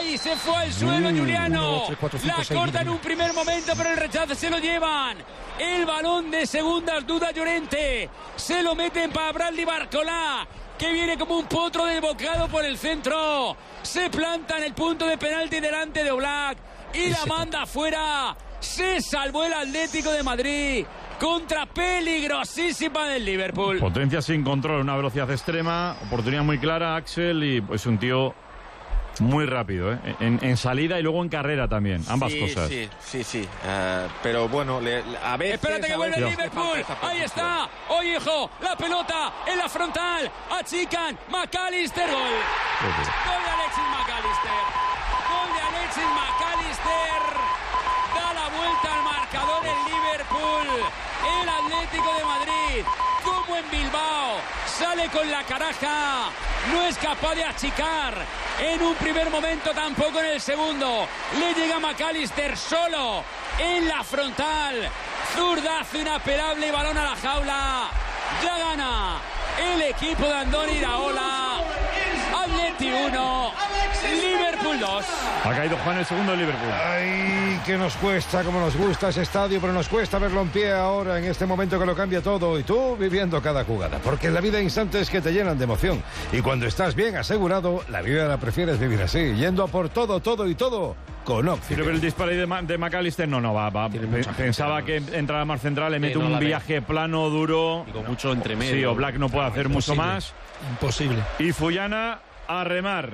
¡Ay! Se fue al suelo Giuliano. La corta en un primer momento, pero el rechazo se lo llevan. El balón de segundas duda Llorente. Se lo meten para Bradley Barcolá, que viene como un potro desbocado por el centro. Se planta en el punto de penalti delante de Oblak y la manda afuera. Se salvó el Atlético de Madrid contra peligrosísima del Liverpool. Potencia sin control, una velocidad extrema, oportunidad muy clara, Axel, y es un tío muy rápido, ¿eh? En salida y luego en carrera también, ambas cosas. Sí. Pero bueno, a veces... Espérate que vuelve el Liverpool. Ahí está. Oye, hijo, la pelota en la frontal. Achican. McAllister. Gol. Gol de Alexis McAllister. Gol de Alexis McAllister. Da la vuelta al marcador el Liverpool. El Atlético de Madrid, como en Bilbao, sale con la caraja. No es capaz de achicar en un primer momento, tampoco en el segundo. Le llega McAllister solo en la frontal. Zurdazo inapelable y balón a la jaula. Ya gana el equipo de Andoni Iraola. Atleti 1, Liverpool 2. Ha caído Juan el segundo de Liverpool. Ay, que nos cuesta, como nos gusta ese estadio, pero nos cuesta verlo en pie ahora, en este momento que lo cambia todo, y tú viviendo cada jugada, porque en la vida hay instantes que te llenan de emoción, y cuando estás bien asegurado, la vida la prefieres vivir así, yendo a por todo con Oxygen. Pero el disparo de McAllister no va. Pensaba que entraba más central, le mete un viaje plano, duro. Y con mucho entre medio. Sí, Oblak no puede hacer mucho más. Imposible. Y Fullana a remar.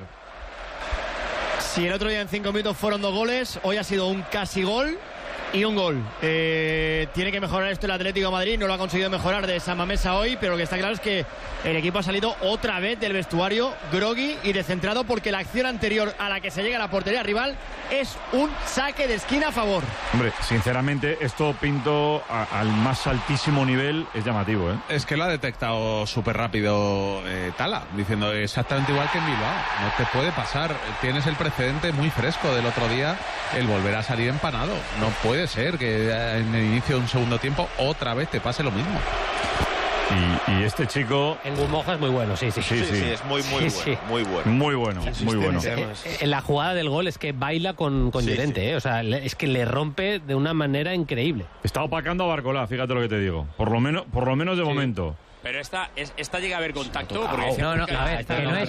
Si el otro día en 5 minutos fueron 2 goles, hoy ha sido un casi gol y un gol. Tiene que mejorar esto el Atlético de Madrid, no lo ha conseguido mejorar de San Mamesa hoy, pero lo que está claro es que el equipo ha salido otra vez del vestuario groggy y descentrado, porque la acción anterior a la que se llega a la portería rival es un saque de esquina a favor. Hombre, sinceramente, esto pinto al más altísimo nivel, es llamativo, ¿eh? Es que lo ha detectado súper rápido Tala, diciendo exactamente igual que en Bilbao. No te puede pasar, tienes el precedente muy fresco del otro día, el volver a salir empanado. No puede ser que en el inicio de un segundo tiempo otra vez te pase lo mismo. Y este chico... En Gumoja es muy bueno, sí. Es muy bueno. En la jugada del gol es que baila con Llorente, O sea, es que le rompe de una manera increíble. Está opacando a Barcolá, fíjate lo que te digo. Por lo menos de momento. Pero esta llega a haber contacto. No, a ver,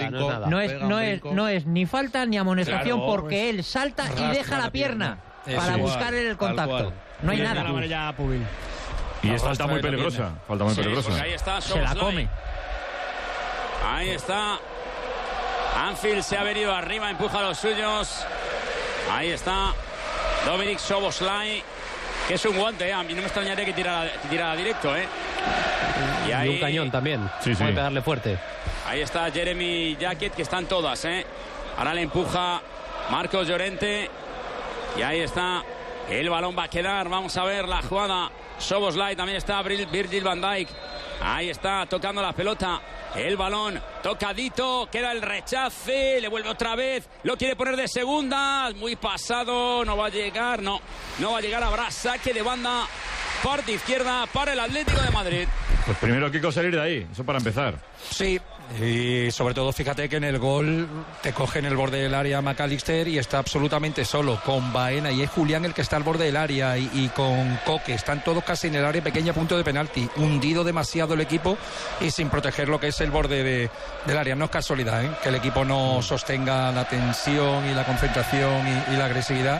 que no es ni falta ni amonestación, claro, porque él salta y deja la pierna para buscar el contacto. No hay nada. Y es falta muy peligrosa. Ahí está, se la come. Ahí está. Anfield se ha venido arriba, empuja a los suyos. Ahí está Dominic Szoboszlai, que es un guante, A mí no me extrañaría que tirara directo, Y ahí, un cañón también. Sí. Puede pegarle fuerte. Ahí está Jeremy Jacket, que están todas, Ahora le empuja Marcos Llorente. Y ahí está. El balón va a quedar. Vamos a ver la jugada. Szoboszlai, también está Virgil van Dijk. Ahí está, tocando la pelota. El balón, tocadito, queda el rechace, le vuelve otra vez, lo quiere poner de segunda, muy pasado, no va a llegar, no va a llegar, habrá saque de banda, parte izquierda para el Atlético de Madrid. Pues primero, Kiko, salir de ahí, eso para empezar. Sí, y sobre todo fíjate que en el gol te coge en el borde del área McAllister y está absolutamente solo, con Baena, y es Julián el que está al borde del área, y con Coque, están todos casi en el área pequeña, punto de penalti, hundido demasiado el equipo y sin proteger lo que es el borde del área. No es casualidad, que el equipo no sostenga la tensión y la concentración y la agresividad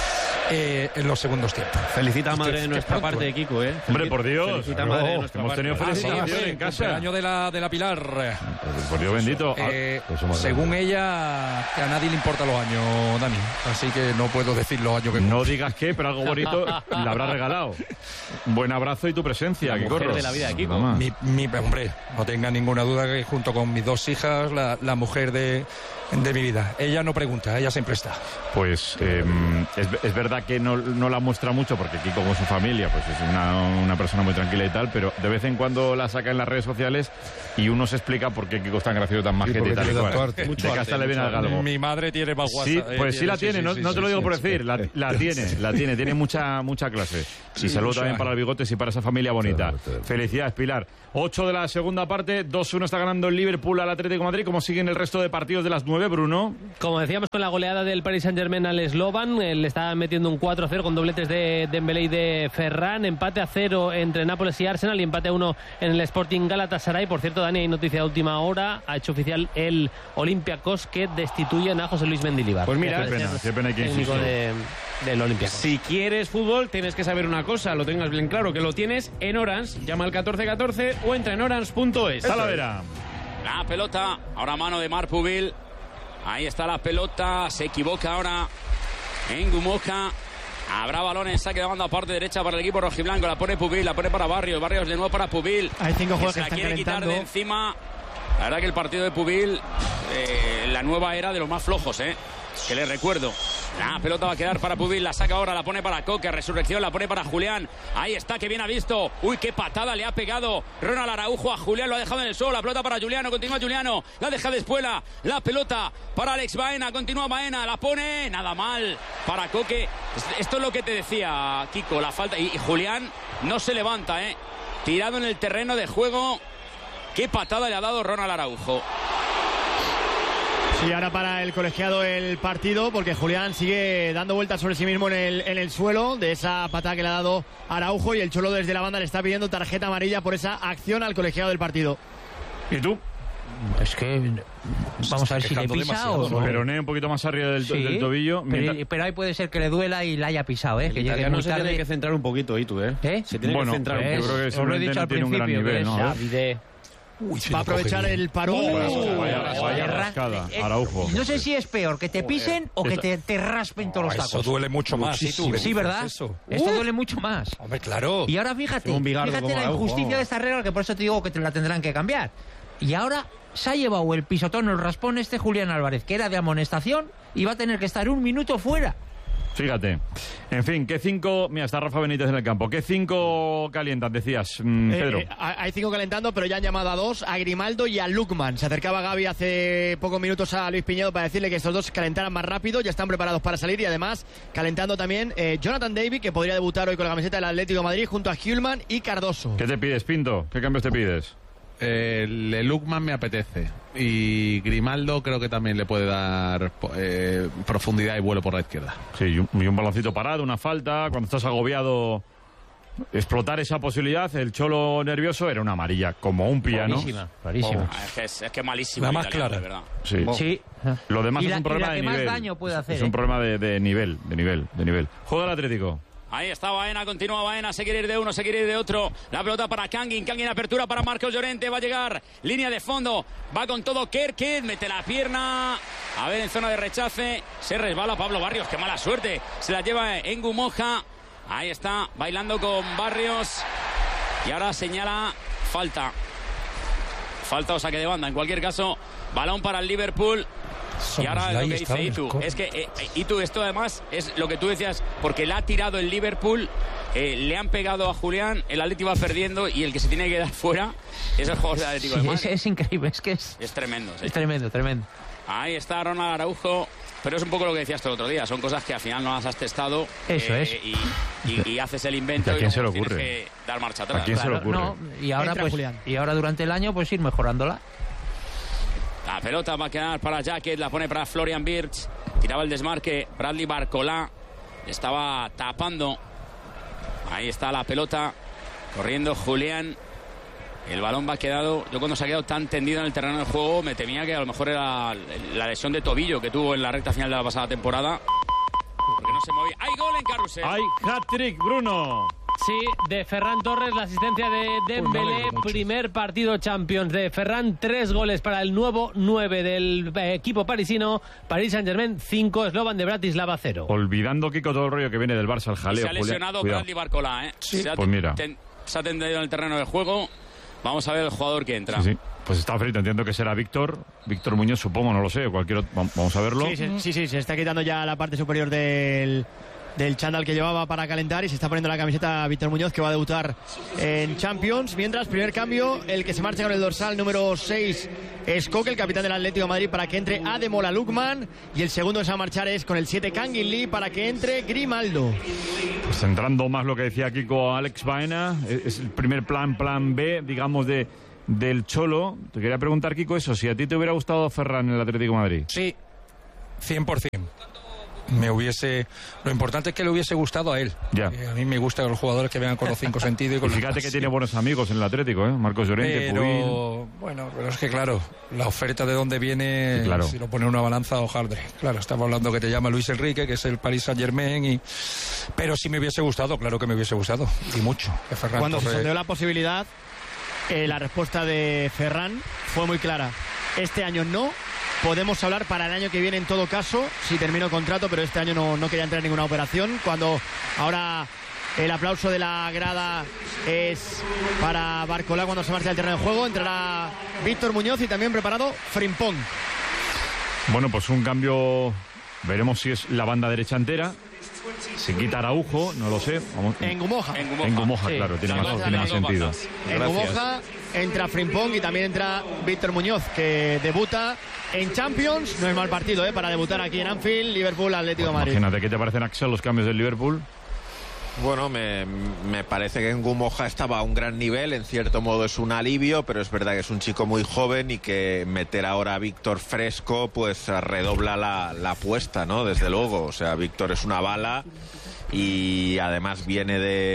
en los segundos tiempos. Felicita a madre de nuestra parte de Kiko, Hombre, por Dios. Felicita a madre de nuestra hemos tenido felicitaciones en casa. El año de la Pilar. Por Dios bendito. Según ella, que a nadie le importan los años, Dani. Así que no puedo decir los años que... No digas qué, pero algo bonito le habrá regalado. Un buen abrazo y tu presencia, Kiko. De la vida de Kiko. Hombre, no tenga ninguna duda que junto con mis 2 hijas, la mujer de mi vida. Ella no pregunta, ella siempre está. Pues es verdad que no la muestra mucho, porque Kiko con su familia pues es una persona muy tranquila y tal, pero de vez en cuando la saca en las redes sociales y uno se explica por qué Kiko es tan gracioso, tan majete y tal y cual. De que hasta le viene al galgo. Mi madre tiene más WhatsApp. Sí, pues sí la tiene, no te lo digo por decir, la tiene mucha clase. Y saludo también para el Bigotes y para esa familia bonita. Felicidades, Pilar. 8 de la segunda parte, 2-1 está ganando el Liverpool al Atlético de Madrid. ¿Cómo siguen el resto de partidos de las 9, Bruno? Como decíamos, con la goleada del Paris Saint-Germain al Slovan, le está metiendo un 4-0 con dobletes de Dembélé y de Ferran, empate a 0 entre Nápoles y Arsenal y empate a 1 en el Sporting Galatasaray. Por cierto, Dani, hay noticia de última hora, ha hecho oficial el Olympiacos que destituyen a José Luis Mendilibar. Pues mira, qué pena que técnico del Olympiacos. Si quieres fútbol, tienes que saber una cosa, lo tengas bien claro, que lo tienes en Orange. Llama al 1414 o entra en orange.es. Talavera. La pelota, ahora mano de Marc Pubil. Ahí está la pelota, se equivoca ahora en Gumoja. Habrá balón en saque de banda parte derecha para el equipo rojiblanco. La pone Pubil, la pone para Barrios. Barrios de nuevo para Pubil. Hay 5 juegos que la están quiere calentando. quitar de encima. La verdad que el partido de Pubil, la nueva era de los más flojos, que les recuerdo. La pelota va a quedar para Pubil, la saca ahora, la pone para Coque, Resurrección, la pone para Julián. Ahí está, que bien ha visto. Uy, qué patada le ha pegado Ronald Araujo a Julián, lo ha dejado en el suelo. La pelota para Juliano, continúa Juliano, la deja de espuela. La pelota para Alex Baena, continúa Baena, la pone, nada mal para Coque. Esto es lo que te decía, Kiko, la falta. Y Julián no se levanta, tirado en el terreno de juego. Qué patada le ha dado Ronald Araujo. Sí, ahora para el colegiado el partido, porque Julián sigue dando vueltas sobre sí mismo en el suelo de esa patada que le ha dado Araujo, y el Cholo desde la banda le está pidiendo tarjeta amarilla por esa acción al colegiado del partido. ¿Y tú? Es que vamos a ver si le pisa o no. Peroné un poquito más arriba del tobillo. Pero ahí puede ser que le duela y la haya pisado, que llegue muy se tarde. tiene que centrar un poquito, ¿eh? Se tiene que centrar un poco. Yo creo que seguramente no tiene un gran nivel, ¿no? Va a aprovechar el parón. Vaya rascada, Araujo. No sé si es peor que te pisen o que te raspen todos los tacos. Eso duele mucho más. Sí, ¿verdad? Esto duele mucho más. Hombre, claro. Y ahora fíjate la injusticia de esta regla, que por eso te digo que te la tendrán que cambiar. Y ahora se ha llevado el pisotón, el raspón Julián Álvarez, que era de amonestación, y va a tener que estar 1 minuto fuera. Fíjate. En fin, ¿qué 5? Mira, está Rafa Benítez en el campo. ¿Qué 5 calientan, decías, Pedro? Hay 5 calentando, pero ya han llamado a 2, a Grimaldo y a Lukman. Se acercaba Gaby hace pocos minutos a Luis Piñedo para decirle que estos dos calentaran más rápido. Ya están preparados para salir, y además calentando también Jonathan David, que podría debutar hoy con la camiseta del Atlético de Madrid, junto a Hjulman y Cardoso. ¿Qué te pides, Pinto? ¿Qué cambios te pides? El Lukman me apetece, y Grimaldo creo que también le puede dar profundidad y vuelo por la izquierda. Sí, y un baloncito parado, una falta, cuando estás agobiado, explotar esa posibilidad. El Cholo nervioso era una amarilla, como un piano. Clarísima. Es que malísimo. La más clara, de verdad. Sí. Lo demás es un problema de nivel. Más daño puede hacer. Es un problema de nivel. Juega el Atlético. Ahí está Baena, continúa Baena, se quiere ir de uno, se quiere ir de otro. La pelota para Kangin apertura para Marcos Llorente, va a llegar, línea de fondo, va con todo Kerkez, mete la pierna, a ver, en zona de rechace, se resbala Pablo Barrios, qué mala suerte, se la lleva en Gumoja, ahí está, bailando con Barrios, y ahora señala falta o saque de banda, en cualquier caso, balón para el Liverpool. Y ahora lo que dice Itu, es que Itu, esto además es lo que tú decías, porque le ha tirado el Liverpool, le han pegado a Julián, el Atlético va perdiendo, y el que se tiene que dar fuera es el jugador del Atlético de Madrid. Es increíble, es tremendo. Es tremendo. Ahí está Ronald Araujo, pero es un poco lo que decías el otro día, son cosas que al final no las has testado. Eso es. Y haces el invento, ¿a quién se le tienes ocurre? que dar marcha atrás. ¿A quién se le ocurre? No, y ahora durante el año pues ir mejorándola. La pelota va a quedar para Jacket, la pone para Florian Wirtz. Tiraba el desmarque Bradley Barcolá. Estaba tapando. Ahí está la pelota. Corriendo Julián. El balón va quedado. Yo cuando se ha quedado tan tendido en el terreno del juego me temía que a lo mejor era la lesión de tobillo que tuvo en la recta final de la pasada temporada. Porque no se movía. ¡Hay gol en Carrusel! ¡Hay hat-trick, Bruno! Sí, de Ferran Torres, la asistencia de Dembélé, primer partido Champions de Ferran, 3 goles para el nuevo 9 del equipo parisino, Paris Saint-Germain 5, Slovan de Bratislava 0. Olvidando, Kiko, todo el rollo que viene del Barça, el jaleo. Se ha lesionado Bradley Barcolá, Sí. Pues mira. Se ha tendido en el terreno de juego. Vamos a ver el jugador que entra. Sí. Pues está frito, entiendo que será Víctor Muñoz, supongo, no lo sé, cualquier otro. Vamos a verlo. Sí, se está quitando ya la parte superior del del chándal que llevaba para calentar y se está poniendo la camiseta Víctor Muñoz, que va a debutar en Champions. Mientras, primer cambio, el que se marcha con el dorsal número 6 es Coque, el capitán del Atlético de Madrid, para que entre Ademola Lookman, y el segundo que se va a marchar es con el 7 Kangin Lee para que entre Grimaldo. Pues centrando más lo que decía Kiko, Alex Baena, es el primer plan B, digamos, del Cholo. Te quería preguntar, Kiko, eso, si a ti te hubiera gustado Ferran en el Atlético de Madrid. Sí, 100%. Lo importante es que le hubiese gustado a él. Ya. A mí me gustan los jugadores que vengan con los 5 sentidos y con fíjate que tiene buenos amigos en el Atlético, Marcos Llorente, Pubil. Bueno, pero es que claro, la oferta de dónde viene, sí, claro. Si lo pone en una balanza, ojalá. Claro, estamos hablando que te llama Luis Enrique, que es el Paris Saint-Germain, pero sí me hubiese gustado, claro que me hubiese gustado, y mucho. Que Ferran Cuando se sondeó la posibilidad, la respuesta de Ferran fue muy clara. Este año no. Podemos hablar para el año que viene en todo caso, si termino contrato, pero este año no quería entrar en ninguna operación. Cuando ahora el aplauso de la grada es para Barcolá cuando se marcha del terreno de juego, entrará Víctor Muñoz y también preparado Frimpong. Bueno, pues un cambio, veremos si es la banda derecha entera. Se quita Araujo, no lo sé. Vamos. En Gumoja, sí. Claro, tiene más sentido. En Gumoja entra Frimpong y también entra Víctor Muñoz, que debuta en Champions. No es mal partido para debutar aquí en Anfield. Liverpool, Atlético de Madrid. Imagínate, ¿qué te parecen, Axel, los cambios del Liverpool? Bueno, me parece que en Gumoja estaba a un gran nivel, en cierto modo es un alivio, pero es verdad que es un chico muy joven y que meter ahora a Víctor fresco pues redobla la apuesta, ¿no? Desde luego, o sea, Víctor es una bala y además viene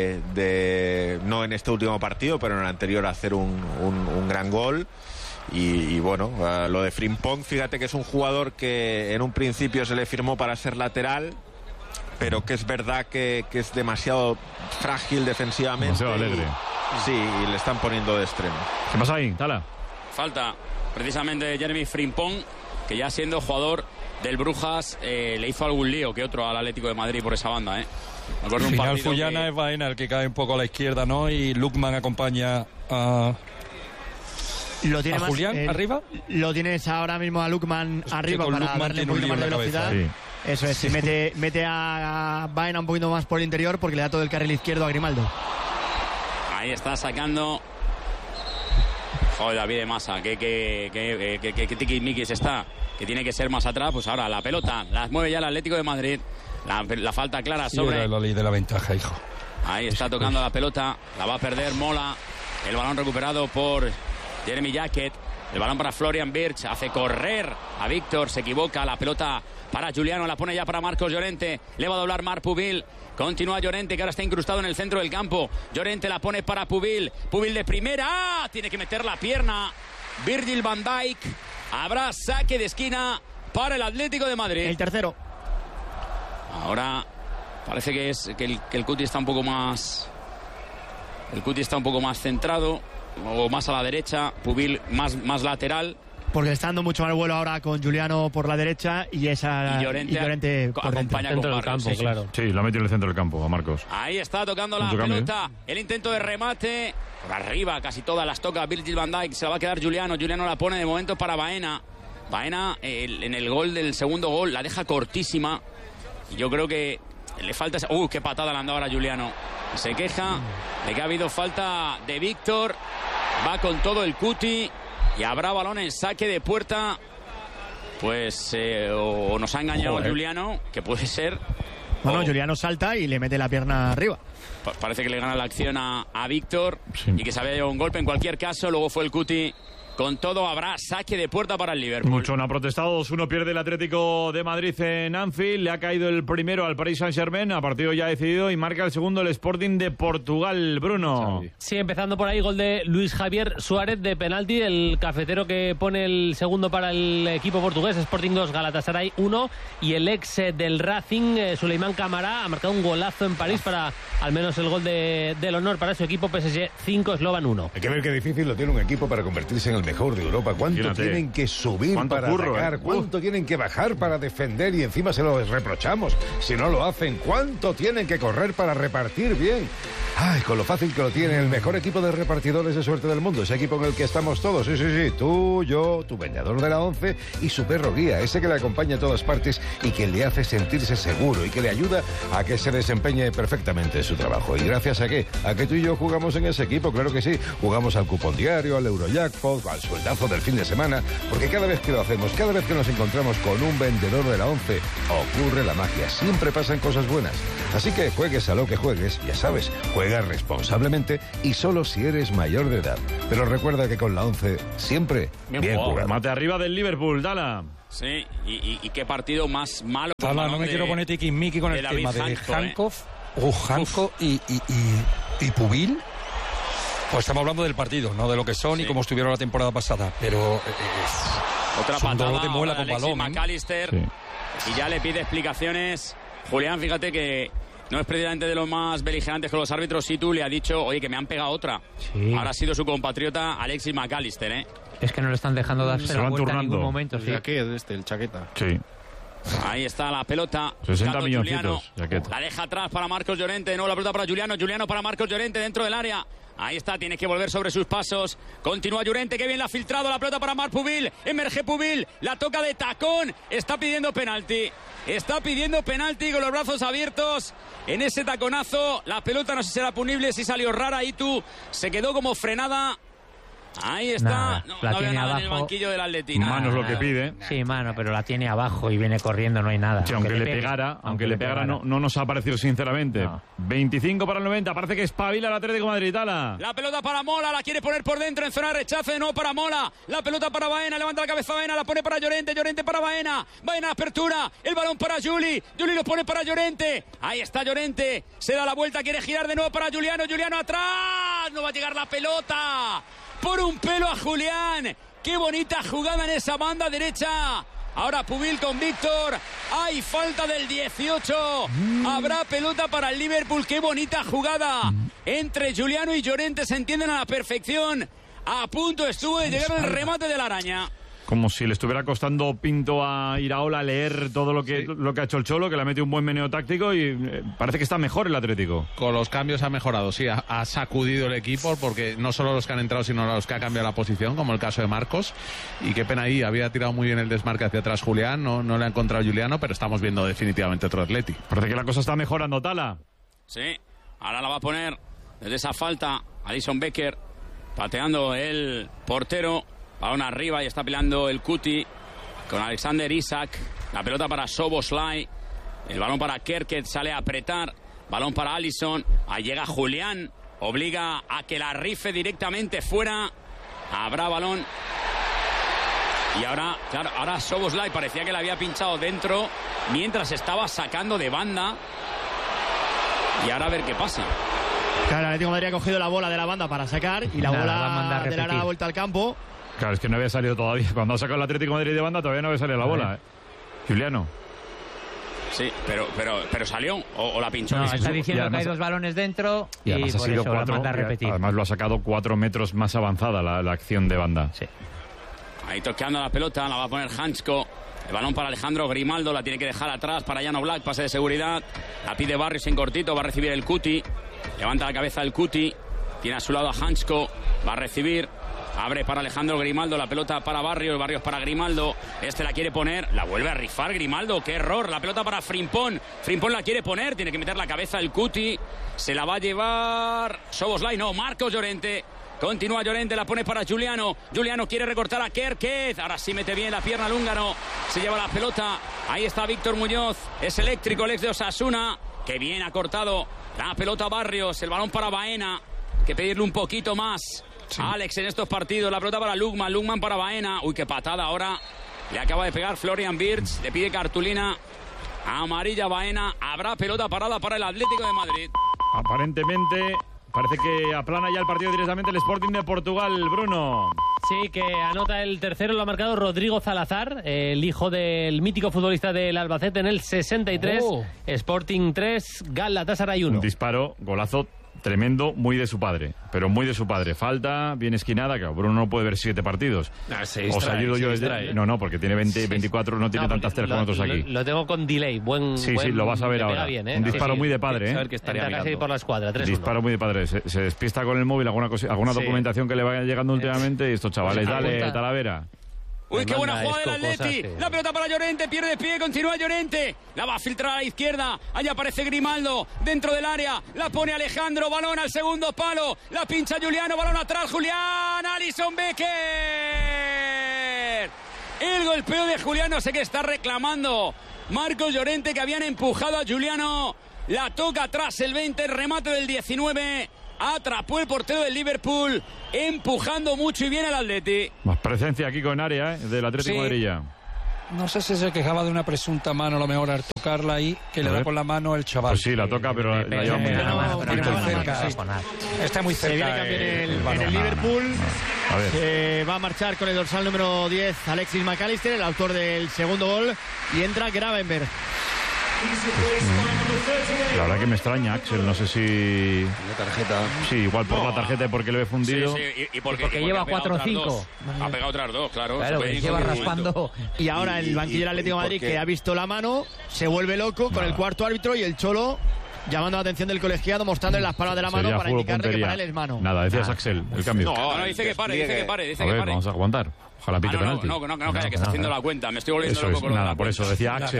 de no en este último partido, pero en el anterior a hacer un gran gol. Y bueno, lo de Frimpong, fíjate que es un jugador que en un principio se le firmó para ser lateral, pero que es verdad que es demasiado frágil defensivamente. Demasiado alegre. Sí, y le están poniendo de extremo. ¿Qué pasa ahí, Tala? Falta precisamente de Jeremy Frimpong, que ya siendo jugador del Brujas le hizo algún lío que otro al Atlético de Madrid por esa banda. Me acuerdo al un final partido Fullana es Baena el que cae un poco a la izquierda, ¿no? Y Lookman acompaña a... Lo tiene ¿A Julián arriba? Lo tienes ahora mismo a Lookman arriba para Lookman darle un poquito más de velocidad. Sí. Eso es, mete a Baena un poquito más por el interior porque le da todo el carril izquierdo a Grimaldo. Ahí está sacando. Joder, David de Masa, que tiquismiquis está, que tiene que ser más atrás. Pues ahora la pelota la mueve ya el Atlético de Madrid. La falta clara sobre. Era la ley de la ventaja, hijo. Ahí está tocando la pelota, la va a perder Mola. El balón recuperado por Jeremy Jacket. El balón para Florian Wirtz, hace correr a Víctor, se equivoca, la pelota para Juliano, la pone ya para Marcos Llorente, le va a doblar Marc Pubil, continúa Llorente que ahora está incrustado en el centro del campo, Llorente la pone para Pubil, Pubil de primera, tiene que meter la pierna Virgil van Dijk, habrá saque de esquina para el Atlético de Madrid. El tercero. Ahora parece que el Cuti está un poco más centrado o más a la derecha, Pubil más lateral. Porque está dando mucho más vuelo ahora con Juliano por la derecha y Llorente por acompaña dentro con del campo, sí, claro. Sí, lo ha metido en el centro del campo a Marcos. Ahí está tocando la Mucho pelota, cambio. el intento de remate por arriba, casi todas las toca Virgil van Dijk, se la va a quedar Juliano la pone de momento para Baena en el gol del segundo gol la deja cortísima y yo creo que le falta esa... qué patada le han dado ahora a Juliano, se queja de que ha habido falta de Víctor, va con todo el Cuti y habrá balón en saque de puerta. Pues o nos ha engañado Juliano, que puede ser. Bueno, Juliano salta y le mete la pierna arriba. Parece que le gana la acción a Víctor, sí, y que se había llevado un golpe. En cualquier caso, luego fue el Cuti. Con todo, habrá saque de puerta para el Liverpool. Mucho no ha protestado, 2-1 pierde el Atlético de Madrid en Anfield. Le ha caído el primero al Paris Saint-Germain, a partido ya decidido, y marca el segundo el Sporting de Portugal. Bruno. Sí, empezando por ahí, gol de Luis Javier Suárez de penalti, el cafetero que pone el segundo para el equipo portugués. Sporting 2, Galatasaray 1, y el ex del Racing, Suleiman Camara, ha marcado un golazo en París para al menos el gol del honor para su equipo. PSG 5, Slovan 1. Hay que ver qué difícil lo tiene un equipo para convertirse en el el mejor de Europa. ¿Cuánto Imagínate. tienen que subir para atacar? ¿Cuánto tienen que bajar para defender? Y encima se lo reprochamos si no lo hacen. ¿Cuánto tienen que correr para repartir bien? Ay, con lo fácil que lo tiene el mejor equipo de repartidores de suerte del mundo. Ese equipo en el que estamos todos. Sí, sí, sí. Tú, yo, tu veñador de la 11 y su perro guía. Ese que le acompaña a todas partes y que le hace sentirse seguro y que le ayuda a que se desempeñe perfectamente en su trabajo. ¿Y gracias a qué? A que tú y yo jugamos en ese equipo, claro que sí. Jugamos al cupón diario, al Eurojackpot, al sueldazo del fin de semana. Porque cada vez que lo hacemos, cada vez que nos encontramos con un vendedor de la 11, ocurre la magia. Siempre pasan cosas buenas. Así que juegues a lo que juegues, ya sabes, juega responsablemente y solo si eres mayor de edad. Pero recuerda que con la 11 siempre bien jugado. Mate arriba del Liverpool, Dala. Sí, y qué partido más malo. Dala, no me quiero poner tiquismiqui con el tema de Hankov y Pubil. Pues estamos hablando del partido, no de lo que son y cómo estuvieron la temporada pasada. Pero otra patada de muela de con Alexis balón. McAllister. Y ya le pide explicaciones. Julián, fíjate que no es precisamente de los más beligerantes con los árbitros. Situ le ha dicho, oye, que me han pegado otra. Sí. Ahora ha sido su compatriota Alexis McAllister, ¿eh? Es que no le están dejando darse la vuelta en ningún momento. Sí. El chaqueta. Sí. Ahí está la pelota. 60 buscando milloncitos. Juliano. La deja atrás para Marcos Llorente. No, la pelota para Juliano. Juliano para Marcos Llorente dentro del área. Ahí está, tiene que volver sobre sus pasos. Continúa Llorente, que bien la ha filtrado. La pelota para Marc Pubil. Emerge Pubil. La toca de tacón. Está pidiendo penalti. Está pidiendo penalti con los brazos abiertos. En ese taconazo, la pelota no sé si será punible, si salió rara. Itu se quedó como frenada. Ahí está. Nada, no la había tiene nada abajo. en el banquillo del Atlético. Mano es lo que pide. Sí, mano, pero la tiene abajo y viene corriendo, no hay nada. Sí, aunque le pegara, no nos ha parecido sinceramente. 25 para el 90, parece que espabila el Atlético de Madrid, Tala. La pelota para Mola, la quiere poner por dentro en zona de rechazo, de nuevo para Mola. La pelota para Baena, levanta la cabeza Baena, la pone para Llorente, Llorente para Baena. Baena apertura, el balón para Juli. Juli lo pone para Llorente. Ahí está Llorente, se da la vuelta, quiere girar de nuevo para Juliano. Juliano atrás, no va a llegar la pelota. Por un pelo a Julián. Qué bonita jugada en esa banda derecha. Ahora Pubil con Víctor. Hay falta del 18. Habrá pelota para el Liverpool. Qué bonita jugada. Entre Juliano y Llorente se entienden a la perfección. A punto estuvo de llegar el remate de la araña. Como si le estuviera costando Pinto a Iraola leer todo lo que ha hecho el Cholo, que le ha metido un buen meneo táctico y parece que está mejor el Atlético. Con los cambios ha mejorado, sí, ha sacudido el equipo, porque no solo los que han entrado, sino los que ha cambiado la posición, como el caso de Marcos. Y qué pena ahí, había tirado muy bien el desmarque hacia atrás Julián, no le ha encontrado Juliano, pero estamos viendo definitivamente otro Atleti. Parece que la cosa está mejorando, Tala. Sí, ahora la va a poner desde esa falta Alisson Becker, pateando el portero. Balón arriba y está peleando el Cuti con Alexander Isak. La pelota para Szoboszlai. El balón para Kerkez, sale a apretar. Balón para Alisson. Ahí llega Julián. Obliga a que la rife directamente fuera. Habrá balón. Y ahora, claro, ahora Szoboszlai parecía que le había pinchado dentro mientras estaba sacando de banda. Y ahora a ver qué pasa. Claro, el Atlético de Madrid ha cogido la bola de la banda para sacar y la bola de la vuelta al campo. Claro, es que no había salido todavía. Cuando ha sacado el Atlético de Madrid de banda todavía no había salido la bola, Juliano. Sí, pero salió o la pinchó. No, está diciendo que hay dos balones dentro y además por eso la manda a repetir. Además lo ha sacado 4 metros más avanzada la acción de banda. Sí. Ahí tocando la pelota, la va a poner Hansko. El balón para Alejandro Grimaldo, la tiene que dejar atrás para Jan Oblak, pase de seguridad. La pide Barrios en cortito, va a recibir el Cuti. Levanta la cabeza el Cuti. Tiene a su lado a Hansko, va a recibir. Abre para Alejandro Grimaldo, la pelota para Barrios para Grimaldo. Este la quiere poner, la vuelve a rifar Grimaldo, qué error. La pelota para Frimpong. Frimpong la quiere poner, tiene que meter la cabeza el Cuti. Se la va a llevar Szoboszlai, no, Marcos Llorente. Continúa Llorente, la pone para Juliano. Juliano quiere recortar a Kerkez. Ahora sí mete bien la pierna al húngaro. Se lleva la pelota. Ahí está Víctor Muñoz. Es eléctrico el ex de Osasuna. Que bien ha cortado la pelota Barrios. El balón para Baena. Hay que pedirle un poquito más. Sí. Alex en estos partidos. La pelota para Lukman para Baena. Uy, qué patada ahora. Le acaba de pegar Florian Wirtz. Le pide cartulina amarilla Baena. Habrá pelota parada para el Atlético de Madrid. Aparentemente parece que aplana ya el partido directamente el Sporting de Portugal, Bruno. Sí, que anota el tercero, lo ha marcado Rodrigo Salazar, el hijo del mítico futbolista del Albacete en el 63. Sporting 3, Galatasaray 1. Un disparo, golazo tremendo, muy de su padre, pero muy de su padre. Falta, bien esquinada, que Bruno no puede ver 7 partidos. Os ayudo yo desde... No, porque tiene 24, no tiene tantas teles como nosotros aquí. Lo tengo con delay, Sí, lo vas a ver ahora. Bien, un disparo muy de padre, Saber que estaría casi por la escuadra, 3-1. Disparo muy de padre. Se despista con el móvil, alguna documentación que le vaya llegando últimamente, y estos chavales, dale, Talavera. Uy, qué buena jugada del Atleti. La pelota para Llorente, pierde pie, continúa Llorente. La va a filtrar a la izquierda. Allá aparece Grimaldo dentro del área. La pone Alejandro, balón al segundo palo. La pincha Juliano, balón atrás, Julián. Alisson Becker. El golpeo de Juliano, sé que está reclamando Marcos Llorente, que habían empujado a Juliano. La toca atrás el 20, remate del 19. Atrapó el portero del Liverpool, empujando mucho y bien al Atleti. Más presencia aquí con área, del Atlético de Madrid ya. No sé si se quejaba de una presunta mano, a lo mejor al tocarla ahí, que le da con la mano el chaval. Pues sí, la toca, pero la lleva muy cerca. Está muy cerca. Se viene cambio en el Liverpool. A ver. Se va a marchar con el dorsal número 10 Alexis McAllister, el autor del segundo gol, y entra Gravenberch. La verdad que me extraña, Axel, no sé si... La tarjeta. Sí, igual por la tarjeta y porque le ve fundido. Sí, y porque lleva 4 o 5. Ha pegado otras 2, claro. Claro, que lleva raspando. Y ahora el banquillo del Atlético de Madrid, que ha visto la mano, se vuelve loco con el cuarto árbitro y el Cholo llamando la atención del colegiado, mostrándole las palmas de la mano para indicarle que para él es mano. Nada, decías Axel, el cambio. No, dice que pare. A ver, vamos a aguantar. Ojalá pite penalti. No, que está haciendo la cuenta. Me estoy volviendo loco con nada, por eso decía Axel.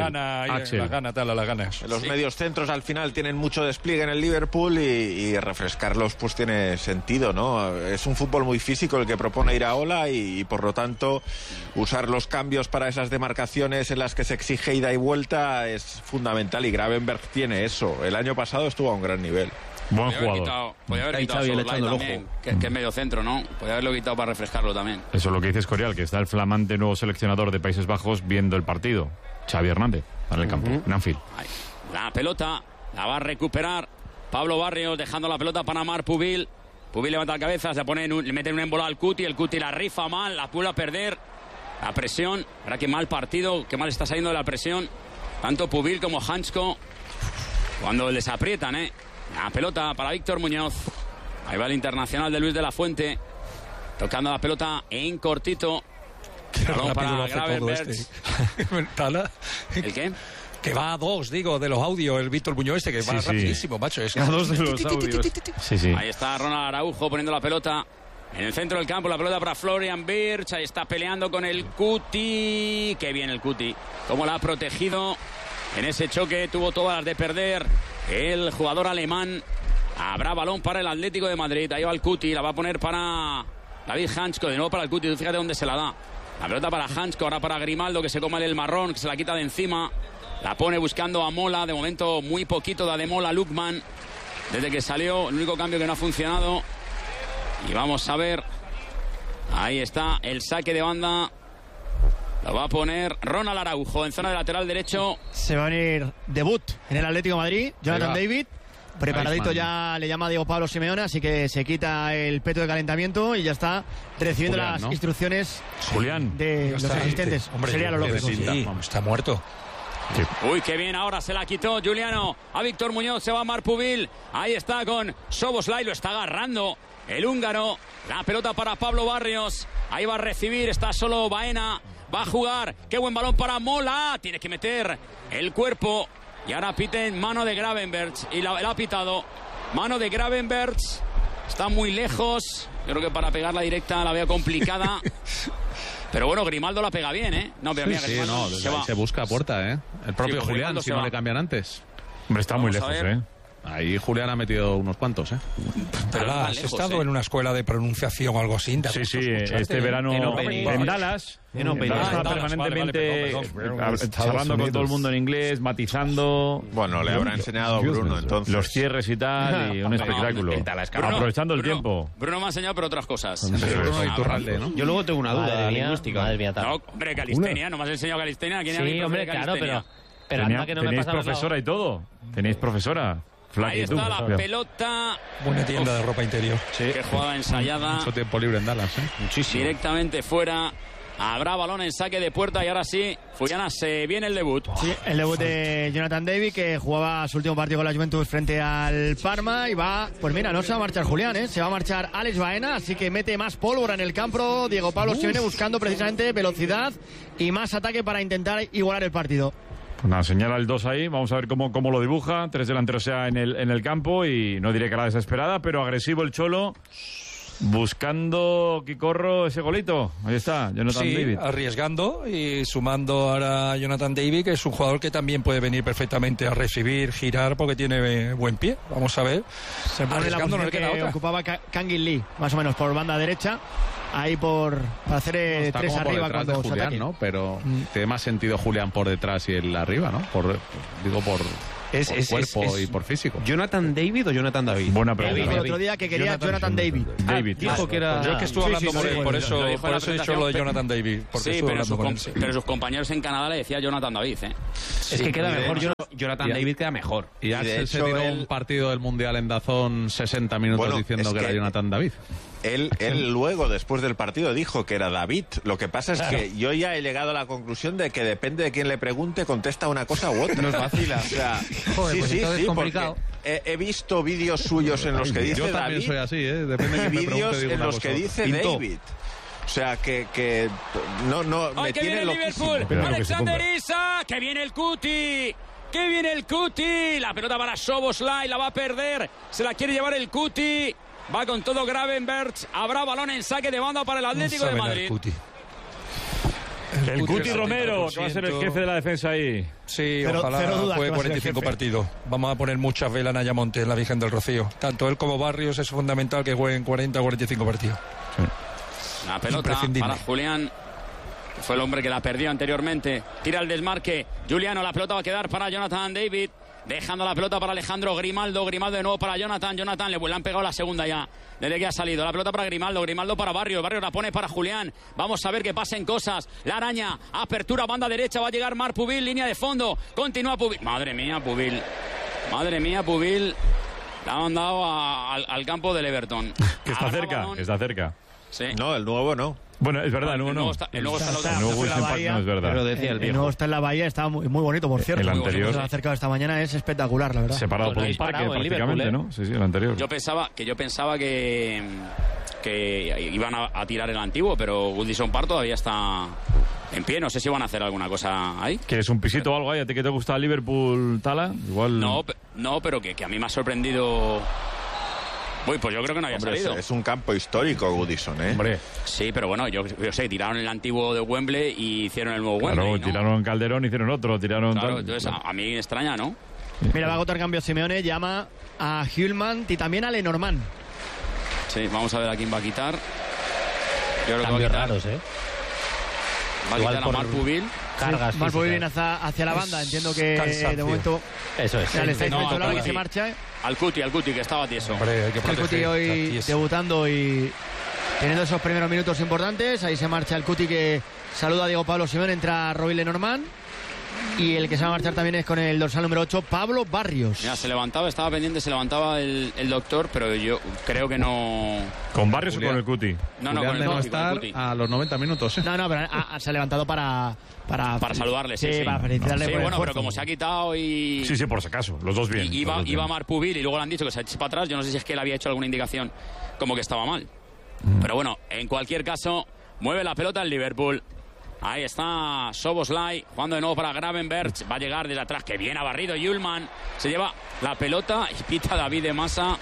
La gana. Los medios centros al final tienen mucho despliegue en el Liverpool y refrescarlos pues tiene sentido, ¿no? Es un fútbol muy físico el que propone Iraola y por lo tanto usar los cambios para esas demarcaciones en las que se exige ida y vuelta es fundamental y Gravenberch tiene eso. El año pasado estuvo a un gran nivel. Buen jugador. Podría haber quitado también, que es medio centro, ¿no? Podría haberlo quitado para refrescarlo también. Eso es lo que dice Escorial, que está el flamante nuevo seleccionador de Países Bajos viendo el partido. Xavi Hernández, en el campo, en Anfield. La pelota la va a recuperar Pablo Barrios, dejando la pelota para Amar Pubil. Pubil levanta la cabeza, le meten un embolado al Cuti, el Cuti la rifa mal, la vuelve a perder. La presión, verá qué mal partido, qué mal está saliendo de la presión. Tanto Pubil como Hansko, cuando les aprietan, La pelota para Víctor Muñoz. Ahí va el internacional de Luis de la Fuente. Tocando la pelota en cortito. Qué para Gravenberch. ¿El qué? Que va a 2, digo, de los audios, el Víctor Muñoz que va rapidísimo, macho. Es a 2 de los audios. Sí. Ahí está Ronald Araujo poniendo la pelota en el centro del campo. La pelota para Florian Wirtz. Ahí está peleando con el Cuti. Qué bien el Cuti. Cómo la ha protegido. En ese choque tuvo todas las de perder el jugador alemán. Habrá balón para el Atlético de Madrid. Ahí va el Cuti, la va a poner para David Hansko. De nuevo para el Cuti, fíjate dónde se la da. La pelota para Hansko, ahora para Grimaldo, que se come el marrón, que se la quita de encima. La pone buscando a Mola. De momento muy poquito da de Mola Lukman. Desde que salió, el único cambio que no ha funcionado. Y vamos a ver. Ahí está el saque de banda. Lo va a poner Ronald Araujo en zona de lateral derecho. Se va a venir debut en el Atlético de Madrid. Jonathan David, preparadito ya, le llama Diego Pablo Simeone, así que se quita el peto de calentamiento y ya está recibiendo Julián, las instrucciones de los asistentes. Hombre, sería lo lógico. Sí, está muerto. Sí. Uy, qué bien, ahora se la quitó Juliano a Víctor Muñoz, se va a Amar Pubil. Ahí está con Soboslai, lo está agarrando el húngaro. La pelota para Pablo Barrios. Ahí va a recibir, está solo Baena. Va a jugar, qué buen balón para Mola. Tiene que meter el cuerpo. Y ahora piten mano de Gravenberch. Y la ha pitado. Mano de Gravenberch. Está muy lejos. Yo creo que para pegar la directa la veo complicada. Pero bueno, Grimaldo la pega bien, No, pero mira, se busca a puerta, El propio Julián, si no le cambian antes. Hombre, está muy lejos, Ahí Julián ha metido unos cuantos, Pero has estado en una escuela de pronunciación o algo así. Sí, este verano en Dallas. Permanentemente charlando con todo el mundo en inglés, matizando. Bueno, le habrá enseñado a Bruno entonces. Los cierres y tal, y un espectáculo. Aprovechando el tiempo. Bruno me ha enseñado, pero otras cosas. Yo luego tengo una duda lingüística. No, hombre, calistenia, no me has enseñado calistenia. Sí, hombre, claro, pero tenéis profesora y todo. Tenéis profesora. Ahí está la pelota. Buena tienda de ropa interior. Qué jugada ensayada. Mucho tiempo libre en Dallas, Muchísimo. Directamente fuera. Habrá balón en saque de puerta y ahora sí, Fullana, se viene el debut. Sí, el debut de Jonathan David, que jugaba su último partido con la Juventus frente al Parma y va, pues mira, no se va a marchar Julián, se va a marchar Alex Baena, así que mete más pólvora en el campo. Diego Pablo Simeone buscando precisamente velocidad y más ataque para intentar igualar el partido. Pues nada, señala el 2 ahí, vamos a ver cómo lo dibuja. 3 delanteros ya en el campo y no diré que la desesperada, pero agresivo el Cholo. Buscando, Quicorro, ese golito. Ahí está, Jonathan David. Arriesgando y sumando ahora a Jonathan David, que es un jugador que también puede venir perfectamente a recibir, girar, porque tiene buen pie. Vamos a ver. Se pone la posición que ocupaba Kangin Lee, más o menos por banda derecha. Ahí para hacer está 3 como arriba por detrás cuando de Julián, se ataque. ¿no? Pero tiene más sentido Julián por detrás y él arriba, ¿no? Por cuerpo y por físico. ¿Jonathan David o Jonathan David? Buena pregunta. Dijo el otro día que quería Jonathan David. Dijo que era... Yo que estuve hablando por él, por eso he dicho lo de Jonathan David. Sí, pero sus compañeros en Canadá le decía Jonathan David, Es que queda mejor, Jonathan David queda mejor. Y Axel se tiró un partido del Mundial en Dazón 60 minutos diciendo que era Jonathan David. Él luego, después del partido, dijo que era David. Lo que pasa es que yo ya he llegado a la conclusión de que depende de quién le pregunte, contesta una cosa u otra. Nos vacila. O sea, Joder, pues entonces es complicado. He visto vídeos suyos en los que dice Yo David. también soy así, Depende de quién me pregunte, Vídeos digo en una los cosa que u dice otra. David. O sea, que no me que tiene viene loquísimo. Liverpool. Alexander Isak, que viene el Cuti. Que viene el Cuti. La pelota para Szoboszlai, la va a perder. Se la quiere llevar el Cuti. Va con todo Gravenberch. Habrá balón en saque de banda para el Atlético de Madrid. El Cuti Romero, que va a ser el jefe de la defensa ahí. Sí, ojalá juegue 45 partidos. Vamos a poner muchas velas en Ayamonte, en la Virgen del Rocío. Tanto él como Barrios es fundamental que jueguen 40 o 45 partidos. Sí. La pelota para Julián. Fue el hombre que la perdió anteriormente. Tira el desmarque. Juliano, la pelota va a quedar para Jonathan David. Dejando la pelota para Alejandro Grimaldo. Grimaldo de nuevo para Jonathan. Jonathan le han pegado la segunda ya. Desde que ha salido. La pelota para Grimaldo. Grimaldo para Barrios. Barrios la pone para Julián. Vamos a ver que pasen cosas. La araña. Apertura, banda derecha. Va a llegar Marc Pubil. Línea de fondo. Continúa Pubil. Madre mía, Pubil. Madre mía, Pubil. La han mandado al campo del Everton. Que está cerca. Balón. Está cerca. Sí. No, el nuevo no. Bueno, es verdad, el nuevo está en la no bahía, es verdad. Pero decía el El nuevo está en la bahía, está muy bonito, por cierto. El anterior Se lo ha acercado esta mañana, es espectacular, la verdad. separado por un parque prácticamente, ¿no? Sí, el anterior. Yo pensaba que iban a tirar el antiguo, pero Goodison Park todavía está en pie. No sé si van a hacer alguna cosa ahí. ¿Quieres un pisito o algo ahí? ¿A ti que te gusta Liverpool, Tala? Igual... No, pero que a mí me ha sorprendido... Uy, pues yo creo que no había salido. Es un campo histórico, Goodison, Hombre. Sí, pero bueno, yo sé, tiraron el antiguo de Wembley y hicieron el nuevo Wembley, ¿no? Tiraron Calderón, hicieron otro, tiraron... Claro, entonces a mí me extraña, ¿no? Mira, va a agotar cambio Simeone, llama a Hjulmand y también a Lenormand. Sí, vamos a ver a quién va a quitar. Yo creo que Cambios raros, Va a quitar a Marc Pubil. Cargas. Marc Pubil viene hacia la banda, entiendo que cansancio. de momento... Eso es. Le está No, diciendo al que se Cuti. marcha, Al Cuti, que estaba tieso. Hombre, hay que El Cuti proteger, hoy está tieso. debutando y teniendo esos primeros minutos importantes. Ahí se marcha el Cuti, que saluda a Diego Pablo Simeone, entra Robin Lenormand. Y el que se va a marchar también es con el dorsal número 8, Pablo Barrios. Mira, estaba pendiente, se levantaba el doctor, pero yo creo que no... ¿Con Barrios o con el Cuti? No, Julián con de el no Cuti, con el estar Cuti. a los 90 minutos, No, pero se ha levantado para saludarle, sí. para felicitarle Sí, por el bueno, pero esfuerzo. como se ha quitado y... Sí, por si acaso, los dos bien. Iba Marc Pubil y luego le han dicho que se ha hecho para atrás. Yo no sé si es que él había hecho alguna indicación como que estaba mal. Pero bueno, en cualquier caso, mueve la pelota el Liverpool. Ahí está Szoboszlai, jugando de nuevo para Gravenberch. Va a llegar desde atrás, que bien ha barrido Hjulmand. Se lleva la pelota y pita David de Massa.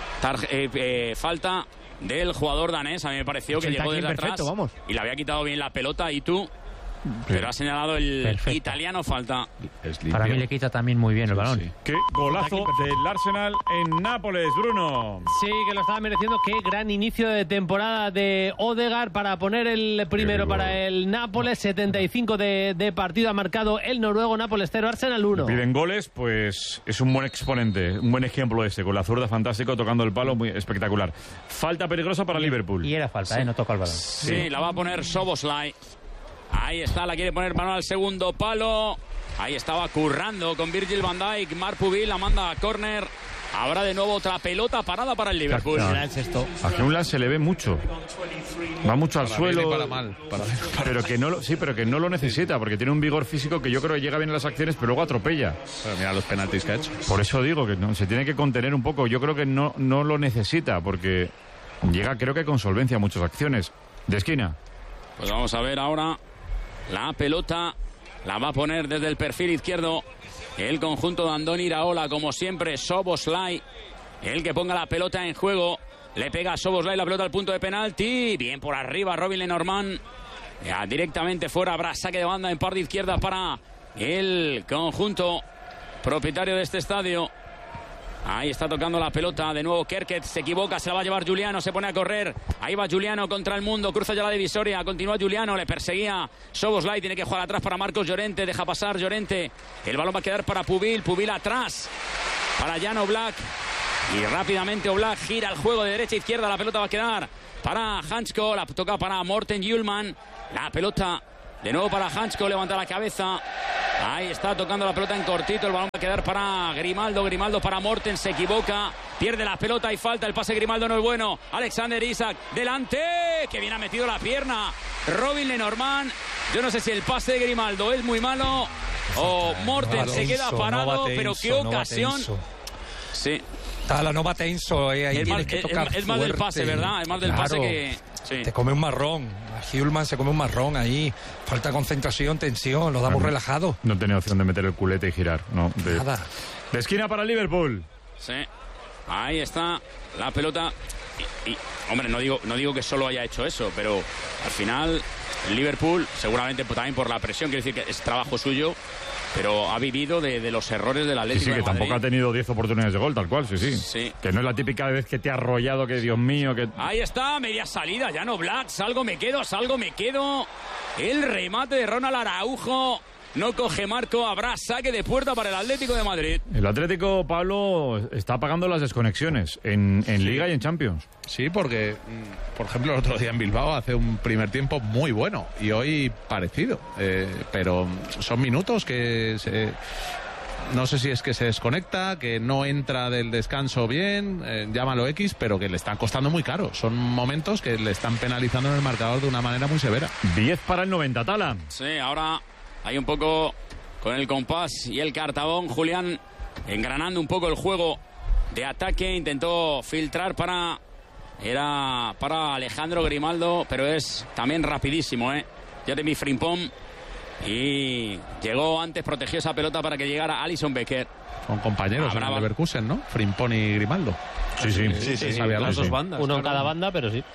Falta del jugador danés. A mí me pareció que llegó desde atrás vamos. y le había quitado bien la pelota y tú... Pero ha señalado el italiano falta. Para mí le quita también muy bien el balón. Sí. Qué golazo del Arsenal en Nápoles, Bruno. Sí, que lo estaba mereciendo. Qué gran inicio de temporada de Odegaard para poner el primero para el Nápoles. 75 de partido ha marcado el noruego. Nápoles 0, Arsenal 1. Piden goles, pues es un buen exponente, un buen ejemplo este, con la zurda fantástico, tocando el palo, muy espectacular. Falta peligrosa para Liverpool. Y era falta, no toca el balón. Sí, la va a poner Szoboszlai. Ahí está, la quiere poner mano al segundo palo. Ahí estaba currando con Virgil van Dijk. Marc Pubil la manda a córner. Habrá de nuevo otra pelota parada para el Liverpool. Será el sexto. A Hulan se le ve mucho. Va mucho al suelo. Para mal. Pero que no lo necesita, porque tiene un vigor físico que yo creo que llega bien en las acciones, pero luego atropella. Pero mira los penaltis que ha hecho. Por eso digo que no, se tiene que contener un poco. Yo creo que no lo necesita, porque llega, creo que con solvencia a muchas acciones. De esquina. Pues vamos a ver ahora la pelota. La va a poner desde el perfil izquierdo el conjunto de Andoni Iraola, como siempre. Szoboszlai, el que ponga la pelota en juego. Le pega a Szoboszlai la pelota al punto de penalti. Bien por arriba Robin Lenormand. Ya directamente fuera, habrá saque de banda en parte izquierda para el conjunto propietario de este estadio. Ahí está tocando la pelota de nuevo Kerkez, se equivoca, se la va a llevar Giuliano, se pone a correr. Ahí va Giuliano contra el mundo, cruza ya la divisoria, continúa Giuliano, le perseguía Szoboszlai, tiene que jugar atrás para Marcos Llorente, deja pasar Llorente. El balón va a quedar para Pubil atrás para Jan Oblak. Y rápidamente Oblak gira el juego de derecha a izquierda, la pelota va a quedar para Hansko, la toca para Morten Hjulmand. La pelota de nuevo para Hansko, levanta la cabeza. Ahí está tocando la pelota en cortito. El balón va a quedar para Grimaldo. Grimaldo para Morten. Se equivoca. Pierde la pelota y falta. El pase de Grimaldo no es bueno. Alexander Isak. Delante. Que bien ha metido la pierna Robin Lenormand. Yo no sé si el pase de Grimaldo es muy malo o Morten se queda parado. Pero qué ocasión. Sí. Tala, no va tenso. Ahí tienes que tocar es más del pase, ¿verdad? Es más del pase que... Sí. Te come un marrón. A Hjulmand se come un marrón ahí. Falta concentración, tensión. Lo damos relajado. No tenía opción de meter el culete y girar. No, nada. De esquina para el Liverpool. Sí. Ahí está la pelota. Y hombre, no digo que solo haya hecho eso, pero al final el Liverpool, seguramente también por la presión, quiero decir que es trabajo suyo, pero ha vivido de los errores del Atlético sí, de que Madrid. Tampoco ha tenido 10 oportunidades de gol, tal cual, sí. Que no es la típica vez que te ha arrollado, que Dios mío, que... Ahí está, media salida, Jan Oblak, salgo, me quedo. El remate de Ronald Araujo. No coge marco, habrá saque de puerta para el Atlético de Madrid. El Atlético, Pablo, está pagando las desconexiones en Liga y en Champions. Sí, porque, por ejemplo, el otro día en Bilbao hace un primer tiempo muy bueno y hoy parecido. Pero son minutos que no sé si es que se desconecta, que no entra del descanso bien, llámalo X, pero que le están costando muy caro. Son momentos que le están penalizando en el marcador de una manera muy severa. 10 para el 90, Tala. Sí, ahora hay un poco con el compás y el cartabón. Julián engranando un poco el juego de ataque. Intentó filtrar para Alejandro Grimaldo, pero es también rapidísimo, Jeremy Frimpong. Y llegó antes, protegió esa pelota para que llegara Alisson Becker. Son compañeros en el Leverkusen, ¿no? Frimpong y Grimaldo. Sí. Las dos bandas. Uno en cada banda, pero sí.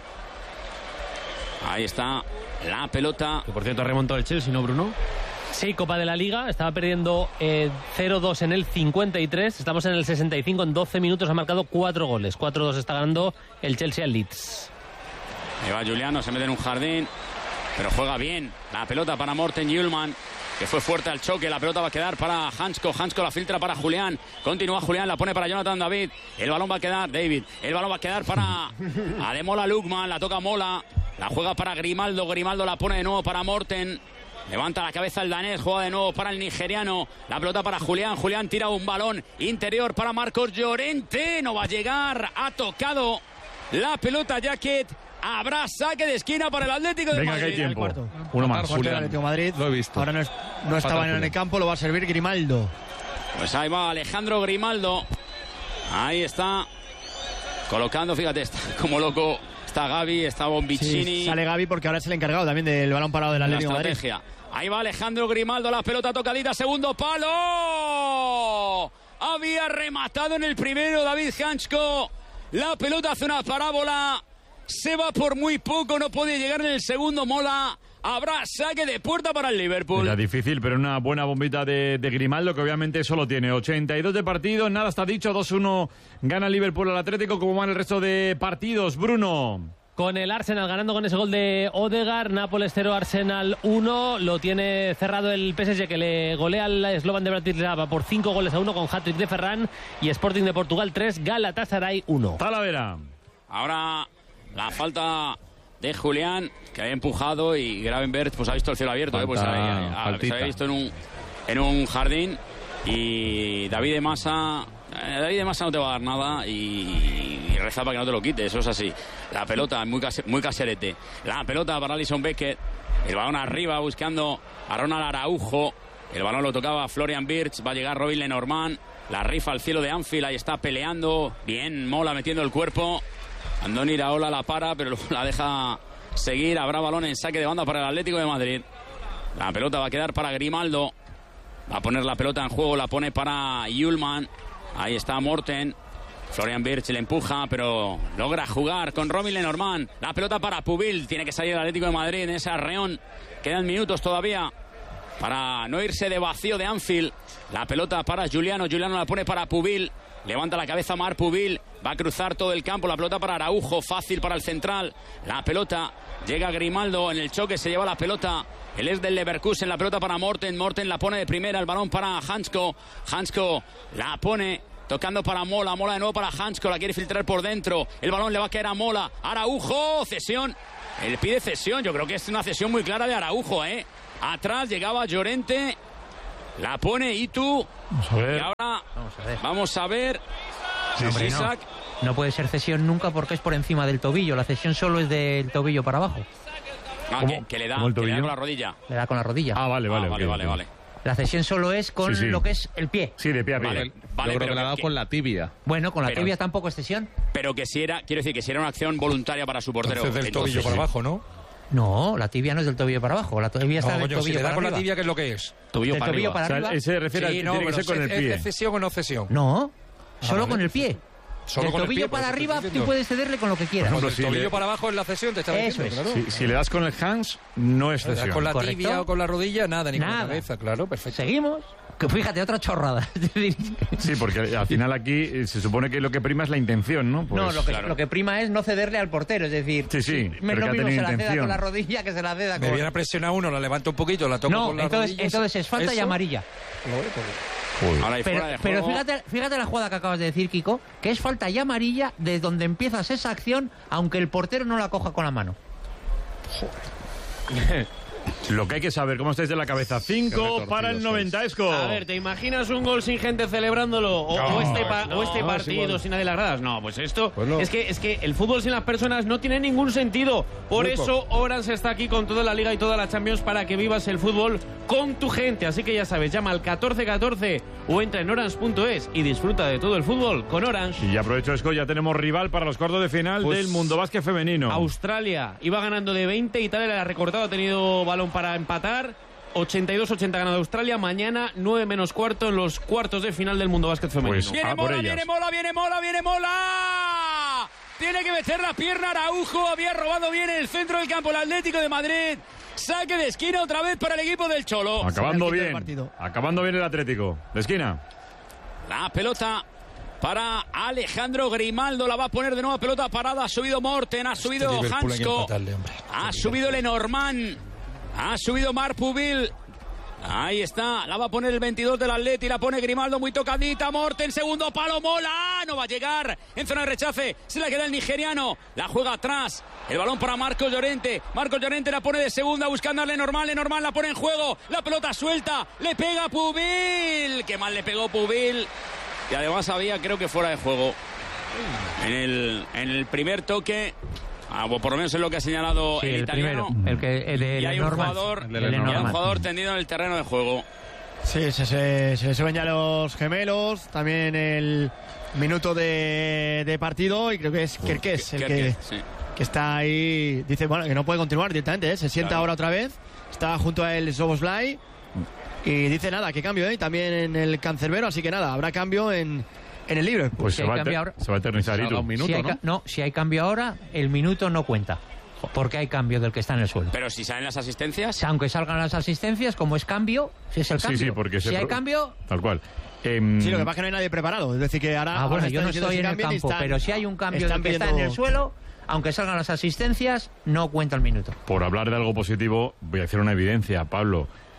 Ahí está la pelota. Que por cierto ha remontado el Chelsea, ¿no, Bruno? Sí, Copa de la Liga, estaba perdiendo 0-2 en el 53, estamos en el 65, en 12 minutos ha marcado 4 goles, 4-2 está ganando el Chelsea al Leeds. Ahí va Giuliano, se mete en un jardín, pero juega bien, la pelota para Morten Hjulmand, que fue fuerte al choque, la pelota va a quedar para Hansko la filtra para Julián, continúa Julián, la pone para Jonathan David, el balón va a quedar para Ademola Lookman, la toca Mola, la juega para Grimaldo la pone de nuevo para Morten. Levanta la cabeza el danés, juega de nuevo para el nigeriano. La pelota para Julián tira un balón interior para Marcos Llorente. No va a llegar, ha tocado la pelota Jacket. Habrá saque de esquina para el Atlético de Venga, Madrid. que hay tiempo. Uno más. Julián. Atlético de Madrid. Lo he visto. Ahora no estaba en el campo, lo va a servir Grimaldo. Pues ahí va Alejandro Grimaldo. Ahí está. Colocando, fíjate, está como loco. Está Gavi, está Bombicini. Sí, sale Gavi porque ahora es el encargado también del balón parado del Atlético de Madrid. Ahí va Alejandro Grimaldo, la pelota tocadita, segundo palo. Había rematado en el primero David Hansko. La pelota hace una parábola. Se va por muy poco, no puede llegar en el segundo Mola. Habrá saque de puerta para el Liverpool. Era difícil, pero una buena bombita de Grimaldo, que obviamente solo tiene 82 de partido. Nada está dicho, 2-1 gana el Liverpool al Atlético. ¿Cómo van el resto de partidos, Bruno? Con el Arsenal ganando con ese gol de Odegaard, Nápoles 0, Arsenal 1. Lo tiene cerrado el PSG, que le golea al Slovan de Bratislava por 5-1 con hat-trick de Ferran. Y Sporting de Portugal 3, Galatasaray 1. Talavera. Ahora la falta de Julián, que había empujado, y Gravenberch pues ha visto el cielo abierto, pues se había visto en un jardín. Y David de Masa ahí de masa no te va a dar nada y reza para que no te lo quites, eso es así. La pelota muy caserete. La pelota para Alisson Becker. El balón arriba buscando a Ronald Araujo. El balón lo tocaba Florian Wirtz. Va a llegar Robin Lenormand. La rifa al cielo de Anfield. Ahí está peleando. Bien, Mola metiendo el cuerpo. Andoni Iraola la para, pero la deja seguir. Habrá balón en saque de banda para el Atlético de Madrid. La pelota va a quedar para Grimaldo. Va a poner la pelota en juego. La pone para Hjulmand. Ahí está Morten. Florian Wirtz le empuja, pero logra jugar con Robin Lenormand. La pelota para Pubil. Tiene que salir el Atlético de Madrid en ese arreón. Quedan minutos todavía para no irse de vacío de Anfield. La pelota para Juliano. Juliano la pone para Pubil. Levanta la cabeza Marc Pubil. Va a cruzar todo el campo. La pelota para Araujo. Fácil para el central. La pelota llega Grimaldo en el choque. Se lleva la pelota. Él es del Leverkusen. La pelota para Morten. Morten la pone de primera. El balón para Hansko. Hansko la pone tocando para Mola. Mola de nuevo para Hansko. La quiere filtrar por dentro. El balón le va a caer a Mola. Araujo. Cesión. Él pide cesión. Yo creo que es una cesión muy clara de Araujo, Atrás llegaba Llorente. La pone Itu. Vamos a ver. Y ahora vamos a ver. Hombre, no puede ser cesión nunca porque es por encima del tobillo. La cesión solo es del tobillo para abajo. Que le da con la rodilla. Le da con la rodilla. Vale. La cesión solo es con lo que es el pie. Sí, de pie a pie. Vale, yo creo que le ha dado con la tibia. Bueno, con la tibia tampoco es cesión. Pero que si era, quiero decir, que si era una acción voluntaria para su portero. Entonces del tobillo para abajo, ¿no? No, la tibia no es del tobillo para abajo. La tibia está del tobillo si le da para con arriba. la tibia, ¿qué es lo que es? Tobillo para arriba. O sea, se refiere tiene que ser con el pie. ¿Es cesión o no cesión? No, solo con el pie. Solo del con tobillo el pie, para arriba tú puedes cederle con lo que quieras. Por ejemplo, el tobillo para abajo es la cesión, te está Eso diciendo, es. claro. Si le das con el hands, no es cesión. Con la Correcto. tibia o con la rodilla, nada, ni con Nada. la cabeza, claro, perfecto. Seguimos. Que fíjate, otra chorrada. Sí, porque al final aquí se supone que lo que prima es la intención, ¿no? Pues, no, lo que prima es no cederle al portero, es decir, sí, me pero lo que ha mismo se tenido la ceda intención. con la rodilla que se la ceda con... Me viene a presionar uno, la levanta un poquito, la toca con la rodilla. Entonces es falta y amarilla. Ahora hay fuera de Pero juego. fíjate la jugada que acabas de decir, Kiko, que es falta y amarilla de donde empiezas esa acción, aunque el portero no la coja con la mano. Lo que hay que saber, ¿cómo estáis de la cabeza? 5 para el 90, Esco. A ver, ¿te imaginas un gol sin gente celebrándolo? O este partido sin nadie en las gradas. No, pues esto es que el fútbol sin las personas no tiene ningún sentido. Por eso Orange está aquí con toda la Liga y toda la Champions para que vivas el fútbol con tu gente. Así que ya sabes, llama al 1414 o entra en orange.es y disfruta de todo el fútbol con Orange. Y ya aprovecho, Esco, ya tenemos rival para los cuartos de final del Mundo Básquet femenino. Australia iba ganando de 20, Italia le ha recortado, ha tenido balón para empatar. 82-80 ganado Australia. Mañana 9 menos cuarto en los cuartos de final del Mundo Básquet femenino. Pues, Viene Mola. Tiene que meter la pierna Araujo. Había robado bien el centro del campo el Atlético de Madrid. Saque de esquina otra vez para el equipo del Cholo. Acabando bien el Atlético. De esquina. La pelota para Alejandro Grimaldo. La va a poner de nuevo, pelota parada. Ha subido Morten, ha subido Hansko. Ha subido Lenormand. Ha subido Marc Pubil. Ahí está, la va a poner el 22 del Atleti, la pone Grimaldo muy tocadita, Morten, segundo palo, Mola, no va a llegar, en zona de rechace, se la queda el nigeriano, la juega atrás, el balón para Marcos Llorente la pone de segunda buscando a Lenormand la pone en juego, la pelota suelta, le pega Pubil, qué mal le pegó Pubil, y además había, creo que fuera de juego, en el primer toque. O por lo menos es lo que ha señalado el italiano. Primero, y hay un jugador tendido en el terreno de juego. Sí, se suben ya los gemelos. También el minuto de partido. Y creo que es Kerkez el que está ahí. Dice que no puede continuar directamente. Se sienta ahora otra vez. Está junto a él Szoboszlai. Y dice nada, que cambio. También en el cancerbero. Así que nada, habrá cambio en el libre. Pues se va a eternizar un minuto, si hay cambio ahora, el minuto no cuenta. Porque hay cambio del que está en el suelo. Pero si salen las asistencias. Aunque salgan las asistencias, como es cambio, si es el cambio. Sí, porque si hay cambio. Tal cual. Sí, lo que pasa es que no hay nadie preparado. Es decir, que ahora. Bueno, yo no estoy en el campo, pero si hay un cambio del que está en el suelo, aunque salgan las asistencias, no cuenta el minuto. Por hablar de algo positivo, voy a hacer una evidencia, Pablo.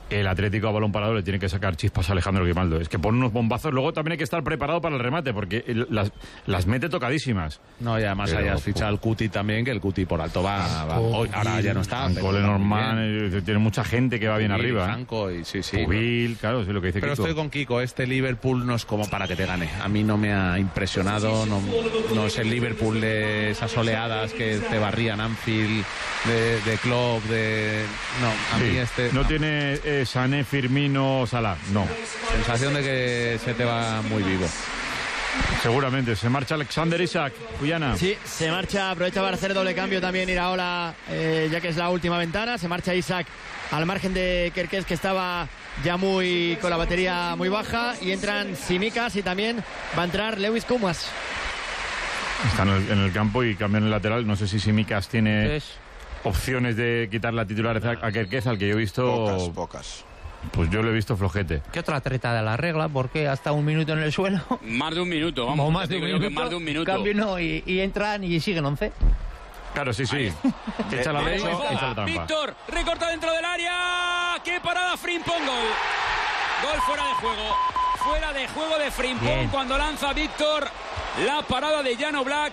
el Atlético a balón parado le tiene que sacar chispas a Alejandro Grimaldo. Es que pone unos bombazos, luego también hay que estar preparado para el remate, porque las mete tocadísimas. No, y además hayas fichado al Cuti también, que el Cuti por alto va hoy, ahora ya no está. Cole Norman, tiene mucha gente que va bien Pubil, arriba. Franco, y sí. Pubil, claro, es lo que dice Pero Kiko. estoy con Kiko, este Liverpool no es como para que te gane. A mí no me ha impresionado, no es el Liverpool de esas oleadas que te barrían Anfield, de Klopp, No, a mí No tiene Sané, Firmino, Salah, no. Sensación de que se te va muy vivo. Seguramente. Se marcha Alexander Isak, Guyana. Sí, se marcha, aprovecha para hacer doble cambio también Iraola, ya que es la última ventana. Se marcha Isak al margen de Kerkez, que estaba ya con la batería muy baja, y entran Tsimikas y también va a entrar Lewis Koumas. Están en el campo y cambian el lateral. No sé si Tsimikas tiene opciones de quitar la titularidad a Kerkez, al que yo he visto... Pocas. Pues yo lo he visto flojete. ¿Qué otra treta de la regla? Porque hasta un minuto en el suelo. Más de un minuto, vamos. O más de un minuto. Más de un minuto. Cambio no, y entran y siguen 11. Claro, sí. Echa la ley, echa la trampa. Víctor, recorta dentro del área. ¡Qué parada! Frimpong, gol fuera de juego. Fuera de juego de Frimpong cuando lanza Víctor. La parada de Jan Oblak.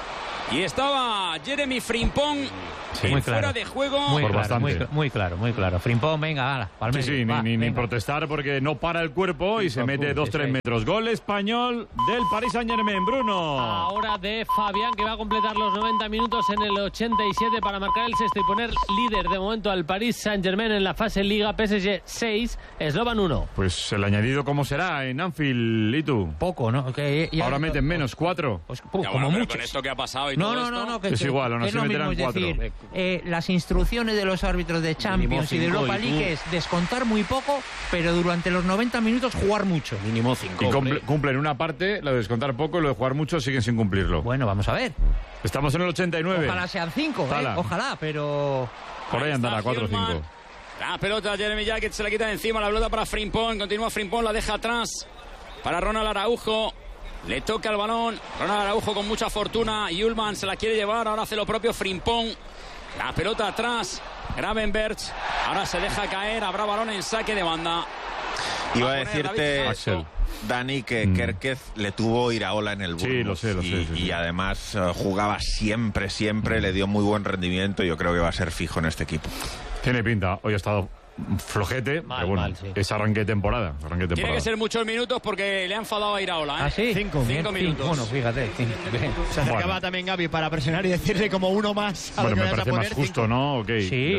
Y estaba Jeremy Frimpong muy fuera de juego. Muy claro. Frimpong, venga, ala, pa'l medio. Ni protestar porque no para el cuerpo y se mete 2-3 metros. Gol español del Paris Saint-Germain, Bruno. Ahora de Fabián, que va a completar los 90 minutos en el 87 para marcar el sexto y poner líder de momento al Paris Saint-Germain en la fase Liga. PSG 6, Slovan 1. Pues el añadido, ¿cómo será en Anfield, y tú? Poco, ¿no? Ahora meten menos, 4. Pues, como mucho. Con esto que ha pasado y todo No, que es igual, aún así meterán 4. Las instrucciones de los árbitros de Champions y de Europa League es descontar muy poco, pero durante los 90 minutos jugar mucho. Mínimo 5. Y cumplen una parte, lo de descontar poco, y lo de jugar mucho siguen sin cumplirlo. Bueno, vamos a ver. Estamos en el 89. Ojalá sean 5, ojalá, pero... Por ahí andará, 4 o 5. La pelota, Jeremy Jacket se la quita de encima, la pelota para Frimpong, continúa Frimpong, la deja atrás para Ronald Araujo. Le toca el balón, Ronald Araujo con mucha fortuna, Yulman se la quiere llevar, ahora hace lo propio Frimpong. La pelota atrás, Gravenberch, ahora se deja caer, habrá balón en saque de banda. Iba a decirte, Dani, que Kerkez le tuvo Iraola en el Bournemouth. Sí, lo sé. Y además jugaba siempre, le dio muy buen rendimiento. Yo creo que va a ser fijo en este equipo. Tiene pinta, hoy ha estado flojete, pero bueno, es arranque de temporada. Tiene que ser muchos minutos porque le han enfadado a Iraola. ¿Ah, sí? 5 minutos. Bueno, fíjate. Se acercaba también Gaby para presionar y decirle como uno más. Bueno, me parece más justo, ¿no? Okay, sí,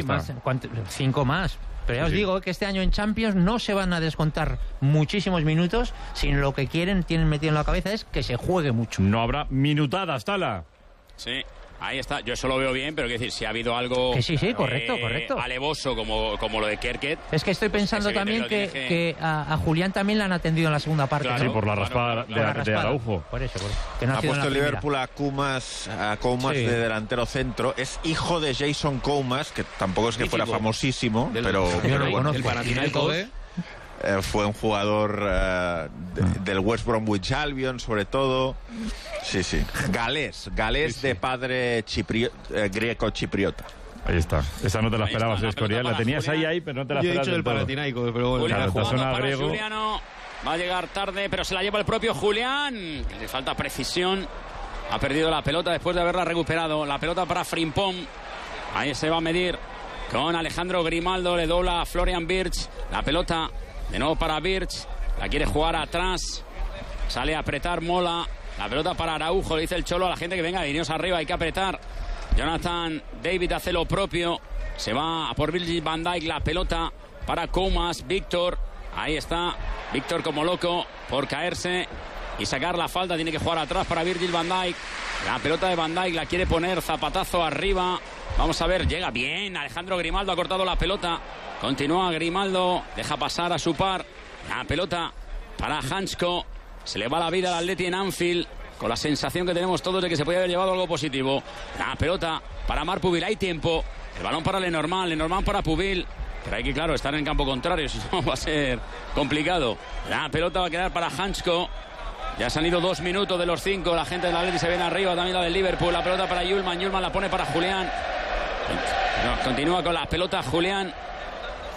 5 más. Pero ya os digo que este año en Champions no se van a descontar muchísimos minutos, sino lo que tienen metido en la cabeza es que se juegue mucho. No habrá minutadas, Tala. Sí. Ahí está, yo eso lo veo bien, pero quiero decir, si ha habido algo correcto. alevoso como lo de Kerkez. Es que estoy pensando también que a Julián también le han atendido en la segunda parte. Claro, sí, por la raspada de Araujo. Por eso. Que no ha puesto el Liverpool a Koumas de delantero centro. Es hijo de Jason Koumas, que tampoco es que fuera famosísimo, pero bueno. El Panathinaikos. Fue un jugador del West Bromwich Albion, sobre todo. Sí. Galés de padre greco-chipriota. Ahí está. Esa no te la esperabas, Escorial. La tenías ahí, pero no te la esperabas. Yo he dicho el Panathinaikos, pero bueno. Julián jugando para griego. Juliano. Va a llegar tarde, pero se la lleva el propio Julián. Le falta precisión. Ha perdido la pelota después de haberla recuperado. La pelota para Frimpong. Ahí se va a medir con Alejandro Grimaldo. Le dobla a Florian Wirtz. La pelota de nuevo para Wirtz. La quiere jugar atrás. Sale a apretar Mola. La pelota para Araujo. Le dice el Cholo a la gente que venga, vinieros arriba, hay que apretar. Jonathan David hace lo propio. Se va a por Virgil van Dijk. La pelota para Koumas. Víctor. Ahí está. Víctor como loco por caerse y sacar la falta. Tiene que jugar atrás para Virgil van Dijk. La pelota de Van Dijk la quiere poner. Zapatazo arriba. Vamos a ver. Llega bien. Alejandro Grimaldo ha cortado la pelota. Continúa Grimaldo. Deja pasar a su par. La pelota para Hansko. Se le va la vida al Atleti en Anfield, con la sensación que tenemos todos de que se podía haber llevado algo positivo. La pelota para Marc Pubil. Hay tiempo. El balón para Lenormand para Pubil. Pero hay que, claro, estar en el campo contrario, si no va a ser complicado. La pelota va a quedar para Hansko. Ya se han ido 2 minutos de los 5. La gente del Atleti se viene arriba, también la del Liverpool. La pelota para Yulman la pone para Julián. Continúa con la pelota Julián.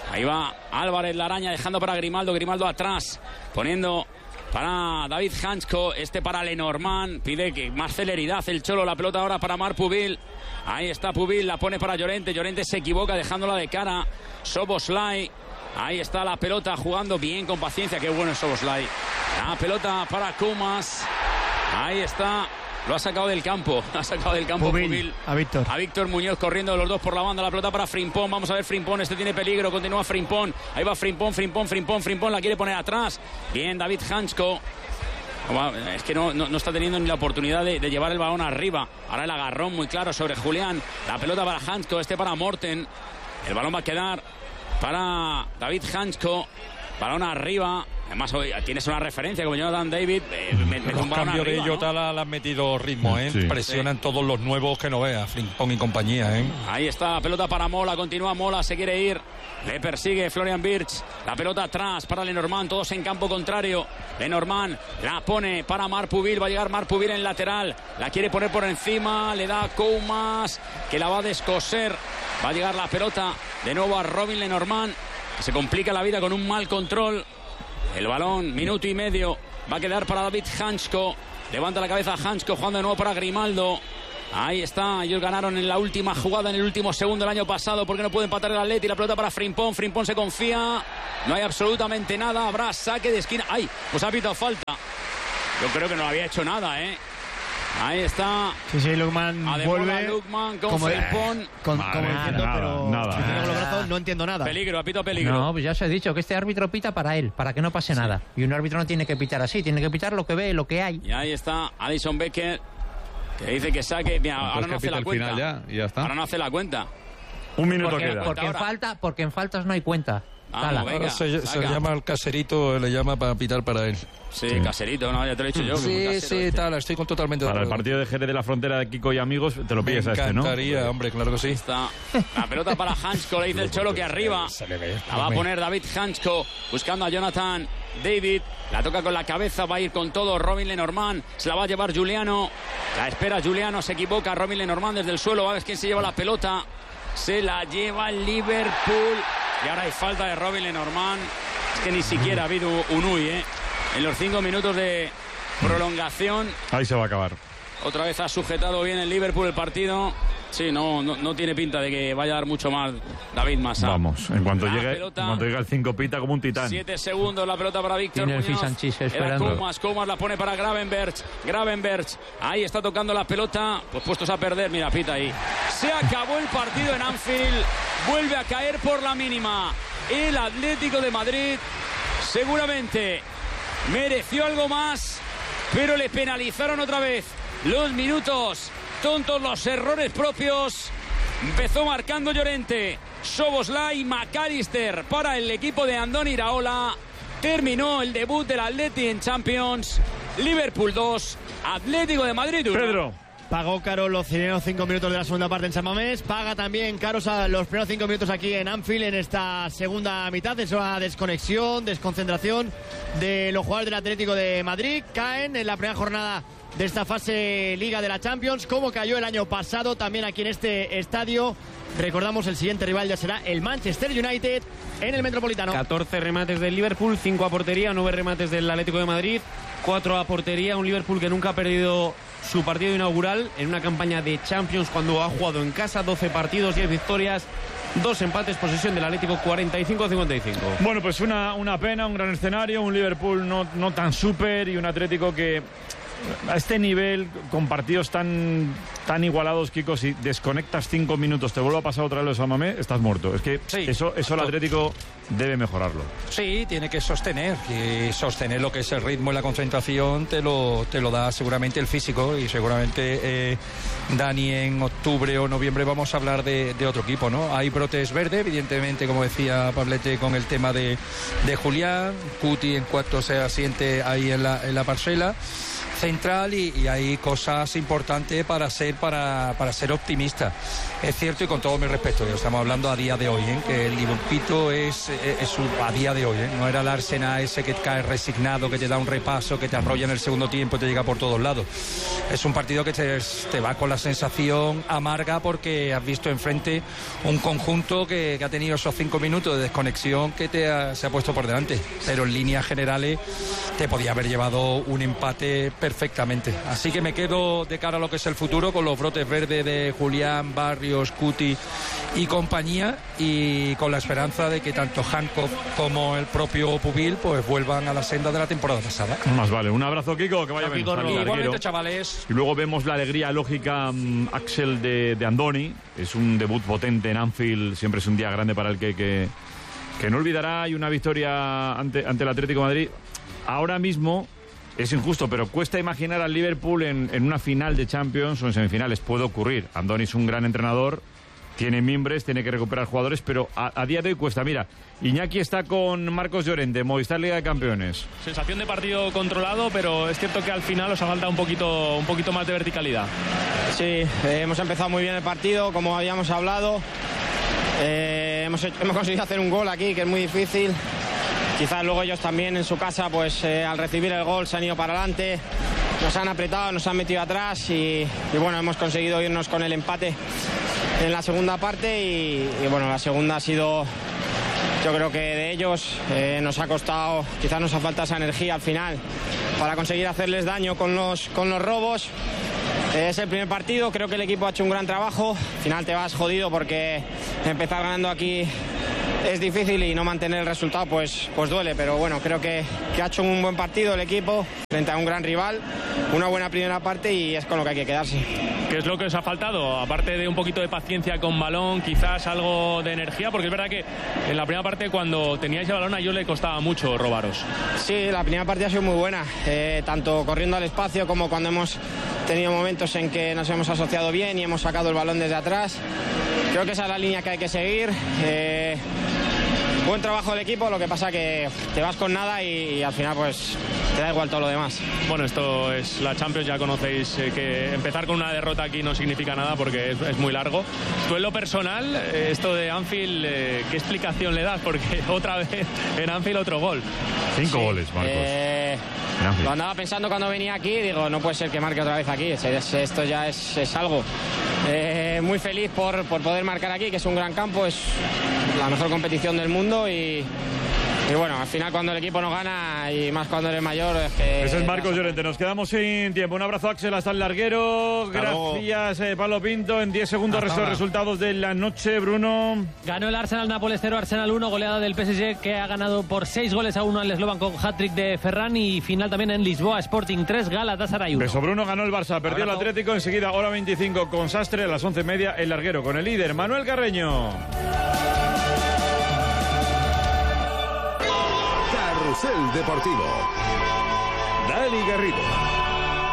Ahí va Álvarez, la araña, dejando para Grimaldo. Grimaldo atrás, poniendo para David Hansko, para Lenormand. Pide que más celeridad el Cholo. La pelota ahora para Marc Pubil. Ahí está Pubil, la pone para Llorente. Llorente se equivoca dejándola de cara. Szoboszlai. Ahí está la pelota jugando bien, con paciencia. Qué bueno es Szoboszlai. La pelota para Koeman. Ahí está. Lo ha sacado del campo. Ha sacado del campo Pubil. A Víctor Muñoz corriendo los dos por la banda. La pelota para Frimpong. Vamos a ver Frimpong. Tiene peligro. Continúa Frimpong. Ahí va Frimpong. La quiere poner atrás. Bien, David Hansko. Es que no está teniendo ni la oportunidad de llevar el balón arriba. Ahora el agarrón muy claro sobre Julián. La pelota para Hansko. Para Morten. El balón va a quedar para David Hansko. Balón arriba. Además, hoy tienes una referencia como Jonathan David. Los cambios de Jota le han metido ritmo, ¿eh? Sí. Presionan todos los nuevos que no veas, Frimpong y compañía, ¿eh? Ahí está la pelota para Mola. Continúa Mola, se quiere ir. Le persigue Florian Wirtz. La pelota atrás para Lenormand. Todos en campo contrario. Lenormand la pone para Marc Pubil. Va a llegar Marc Pubil en lateral. La quiere poner por encima. Le da Koeman, que la va a descoser. Va a llegar la pelota de nuevo a Robin Lenormand, que se complica la vida con un mal control. El balón, minuto y medio, va a quedar para David Hansko. Levanta la cabeza Hansko, jugando de nuevo para Grimaldo. Ahí está, ellos ganaron en la última jugada, en el último segundo del año pasado, porque no puede empatar el Atleti. La pelota para Frimpong. Frimpong se confía, no hay absolutamente nada. Habrá saque de esquina. ¡Ay! Pues ha pitado falta. Yo creo que no había hecho nada, ¿eh? Ahí está. Sí, Lukman vuelve. Lukman con Frimpong. Nada. No entiendo nada. Peligro, apito peligro. No, pues ya os he dicho que este árbitro pita para él, para que no pase nada. Y un árbitro no tiene que pitar así, tiene que pitar lo que ve, lo que hay. Y ahí está Alisson Becker, que dice que saque. Mira, ahora no hace la cuenta. Ya está. Ahora no hace la cuenta. Un minuto porque, queda. Porque en faltas no hay cuenta. Venga, se llama al Caserito, le llama para pitar para él. Sí, Caserito, no, ya te lo he dicho yo. Sí, estoy totalmente de acuerdo. Para el partido de Jerez de la Frontera de Kiko y amigos, te lo pides a este, ¿no? Me encantaría, hombre, claro que sí. Está la pelota para Hansko, le dice el Cholo que arriba. La va a poner David Hansko, buscando a Jonathan David. La toca con la cabeza, va a ir con todo Robin Lenormand. Se la va a llevar Giuliano. La espera Giuliano, se equivoca Robin Lenormand desde el suelo. A ver quién se lleva la pelota. Se la lleva el Liverpool. Y ahora hay falta de Robin Lenormand. Es que ni siquiera ha habido Unui, en los 5 minutos de prolongación. Ahí se va a acabar. Otra vez ha sujetado bien el Liverpool el partido. Sí, no tiene pinta de que vaya a dar mucho más David Massa. Vamos, en cuanto llegue el 5 pita como un titán. 7 segundos, la pelota para Víctor Muñoz. Tiene el Sanchís esperando. Koeman la pone para Gravenberch. Ahí está tocando la pelota, pues puestos a perder, mira, pita ahí. Se acabó el partido en Anfield. Vuelve a caer por la mínima el Atlético de Madrid. Seguramente mereció algo más, pero le penalizaron otra vez los minutos tontos, los errores propios. Empezó marcando Llorente, Szoboszlai y McAllister para el equipo de Andoni Iraola. Terminó el debut del Atleti en Champions. Liverpool 2, Atlético de Madrid 1. Pedro. Pagó caro los 5 minutos de la segunda parte en San Mamés. Paga también caros a los primeros 5 minutos aquí en Anfield en esta segunda mitad. Es una desconexión, desconcentración de los jugadores del Atlético de Madrid. Caen en la primera jornada de esta fase Liga de la Champions, como cayó el año pasado también aquí en este estadio. Recordamos, el siguiente rival ya será el Manchester United en el Metropolitano. 14 remates del Liverpool, 5 a portería, 9 remates del Atlético de Madrid, 4 a portería. Un Liverpool que nunca ha perdido su partido inaugural en una campaña de Champions cuando ha jugado en casa. 12 partidos, 10 victorias, 2 empates, posesión del Atlético 45-55. Bueno, pues una pena, un gran escenario, un Liverpool no tan súper y un Atlético que a este nivel, con partidos tan igualados, Kiko, si desconectas 5 minutos, te vuelve a pasar otra vez lo de San Mamés, estás muerto. Es que sí, eso el Atlético debe mejorarlo. Sí, tiene que sostener, y sostener lo que es el ritmo y la concentración te lo da seguramente el físico, y seguramente Dani, en octubre o noviembre vamos a hablar de otro equipo, ¿no? Hay brotes verdes, evidentemente, como decía Pablete, con el tema de Julián, Cuti en cuanto se asiente ahí en la parcela. central y hay cosas importantes para ser optimista. Es cierto, y con todo mi respeto, estamos hablando a día de hoy, que el Liverpool es a día de hoy, no era el Arsenal ese que cae resignado, que te da un repaso, que te arrolla en el segundo tiempo y te llega por todos lados. Es un partido que te va con la sensación amarga porque has visto enfrente un conjunto que ha tenido esos 5 minutos de desconexión que se ha puesto por delante, pero en líneas generales te podía haber llevado un empate perfectamente. Así que me quedo de cara a lo que es el futuro con los brotes verdes de Julián, Barrios, Cuti y compañía, y con la esperanza de que tanto Hancock como el propio Pubil pues vuelvan a la senda de la temporada pasada. Más vale. Un abrazo, Kiko, que vaya bien. Igualmente, chavales. Y luego vemos la alegría lógica, Axel, de Andoni. Es un debut potente en Anfield, siempre es un día grande para el que no olvidará, y una victoria ante el Atlético de Madrid. Ahora mismo es injusto, pero cuesta imaginar al Liverpool en una final de Champions o en semifinales. Puede ocurrir. Andoni es un gran entrenador, tiene mimbres, tiene que recuperar jugadores, pero a día de hoy cuesta. Mira, Iñaki está con Marcos Llorente, Movistar Liga de Campeones. Sensación de partido controlado, pero es cierto que al final os ha faltado un poquito más de verticalidad. Sí, hemos empezado muy bien el partido, como habíamos hablado. Hemos conseguido hacer un gol aquí, que es muy difícil. Quizás luego ellos también en su casa, pues al recibir el gol se han ido para adelante, nos han apretado, nos han metido atrás y bueno, hemos conseguido irnos con el empate en la segunda parte y bueno, la segunda ha sido, yo creo que de ellos, nos ha costado, quizás nos ha faltado esa energía al final para conseguir hacerles daño con los robos. Es el primer partido, creo que el equipo ha hecho un gran trabajo. Al final te vas jodido porque empezar ganando aquí es difícil y no mantener el resultado pues duele, pero bueno, creo que ha hecho un buen partido el equipo frente a un gran rival, una buena primera parte y es con lo que hay que quedarse. ¿Qué es lo que os ha faltado? Aparte de un poquito de paciencia con balón, quizás algo de energía, porque es verdad que en la primera parte cuando teníais el balón a ellos le costaba mucho robaros. Sí, la primera parte ha sido muy buena, tanto corriendo al espacio como cuando hemos tenido momentos en que nos hemos asociado bien y hemos sacado el balón desde atrás. Creo que esa es la línea que hay que seguir. Buen trabajo del equipo, lo que pasa que te vas con nada y al final pues te da igual todo lo demás. Bueno, esto es la Champions, ya conocéis que empezar con una derrota aquí no significa nada porque es muy largo. Tú en lo personal, esto de Anfield, ¿qué explicación le das? Porque otra vez en Anfield otro gol. 5 goles, Marcos. Lo andaba pensando cuando venía aquí, digo, no puede ser que marque otra vez aquí, esto ya es algo. Muy feliz por poder marcar aquí, que es un gran campo, es la mejor competición del mundo y bueno, al final cuando el equipo no gana y más cuando eres mayor es que... Ese es Marcos Llorente, nos quedamos sin tiempo. Un abrazo, Axel, hasta el larguero. Gracias, Pablo Pinto. En 10 segundos resultados de la noche, Bruno. Ganó el Arsenal, Nápoles 0, Arsenal 1, goleada del PSG que ha ganado por 6-1 al Slovan con hat-trick de Ferran, y final también en Lisboa, Sporting 3, Galatasaray 1. Beso, Bruno, ganó el Barça, perdió el Atlético, enseguida hora 25 con Sastre, a las 11:30 el larguero con el líder Manuel Carreño. Carrusel Deportivo. Dani Garrido.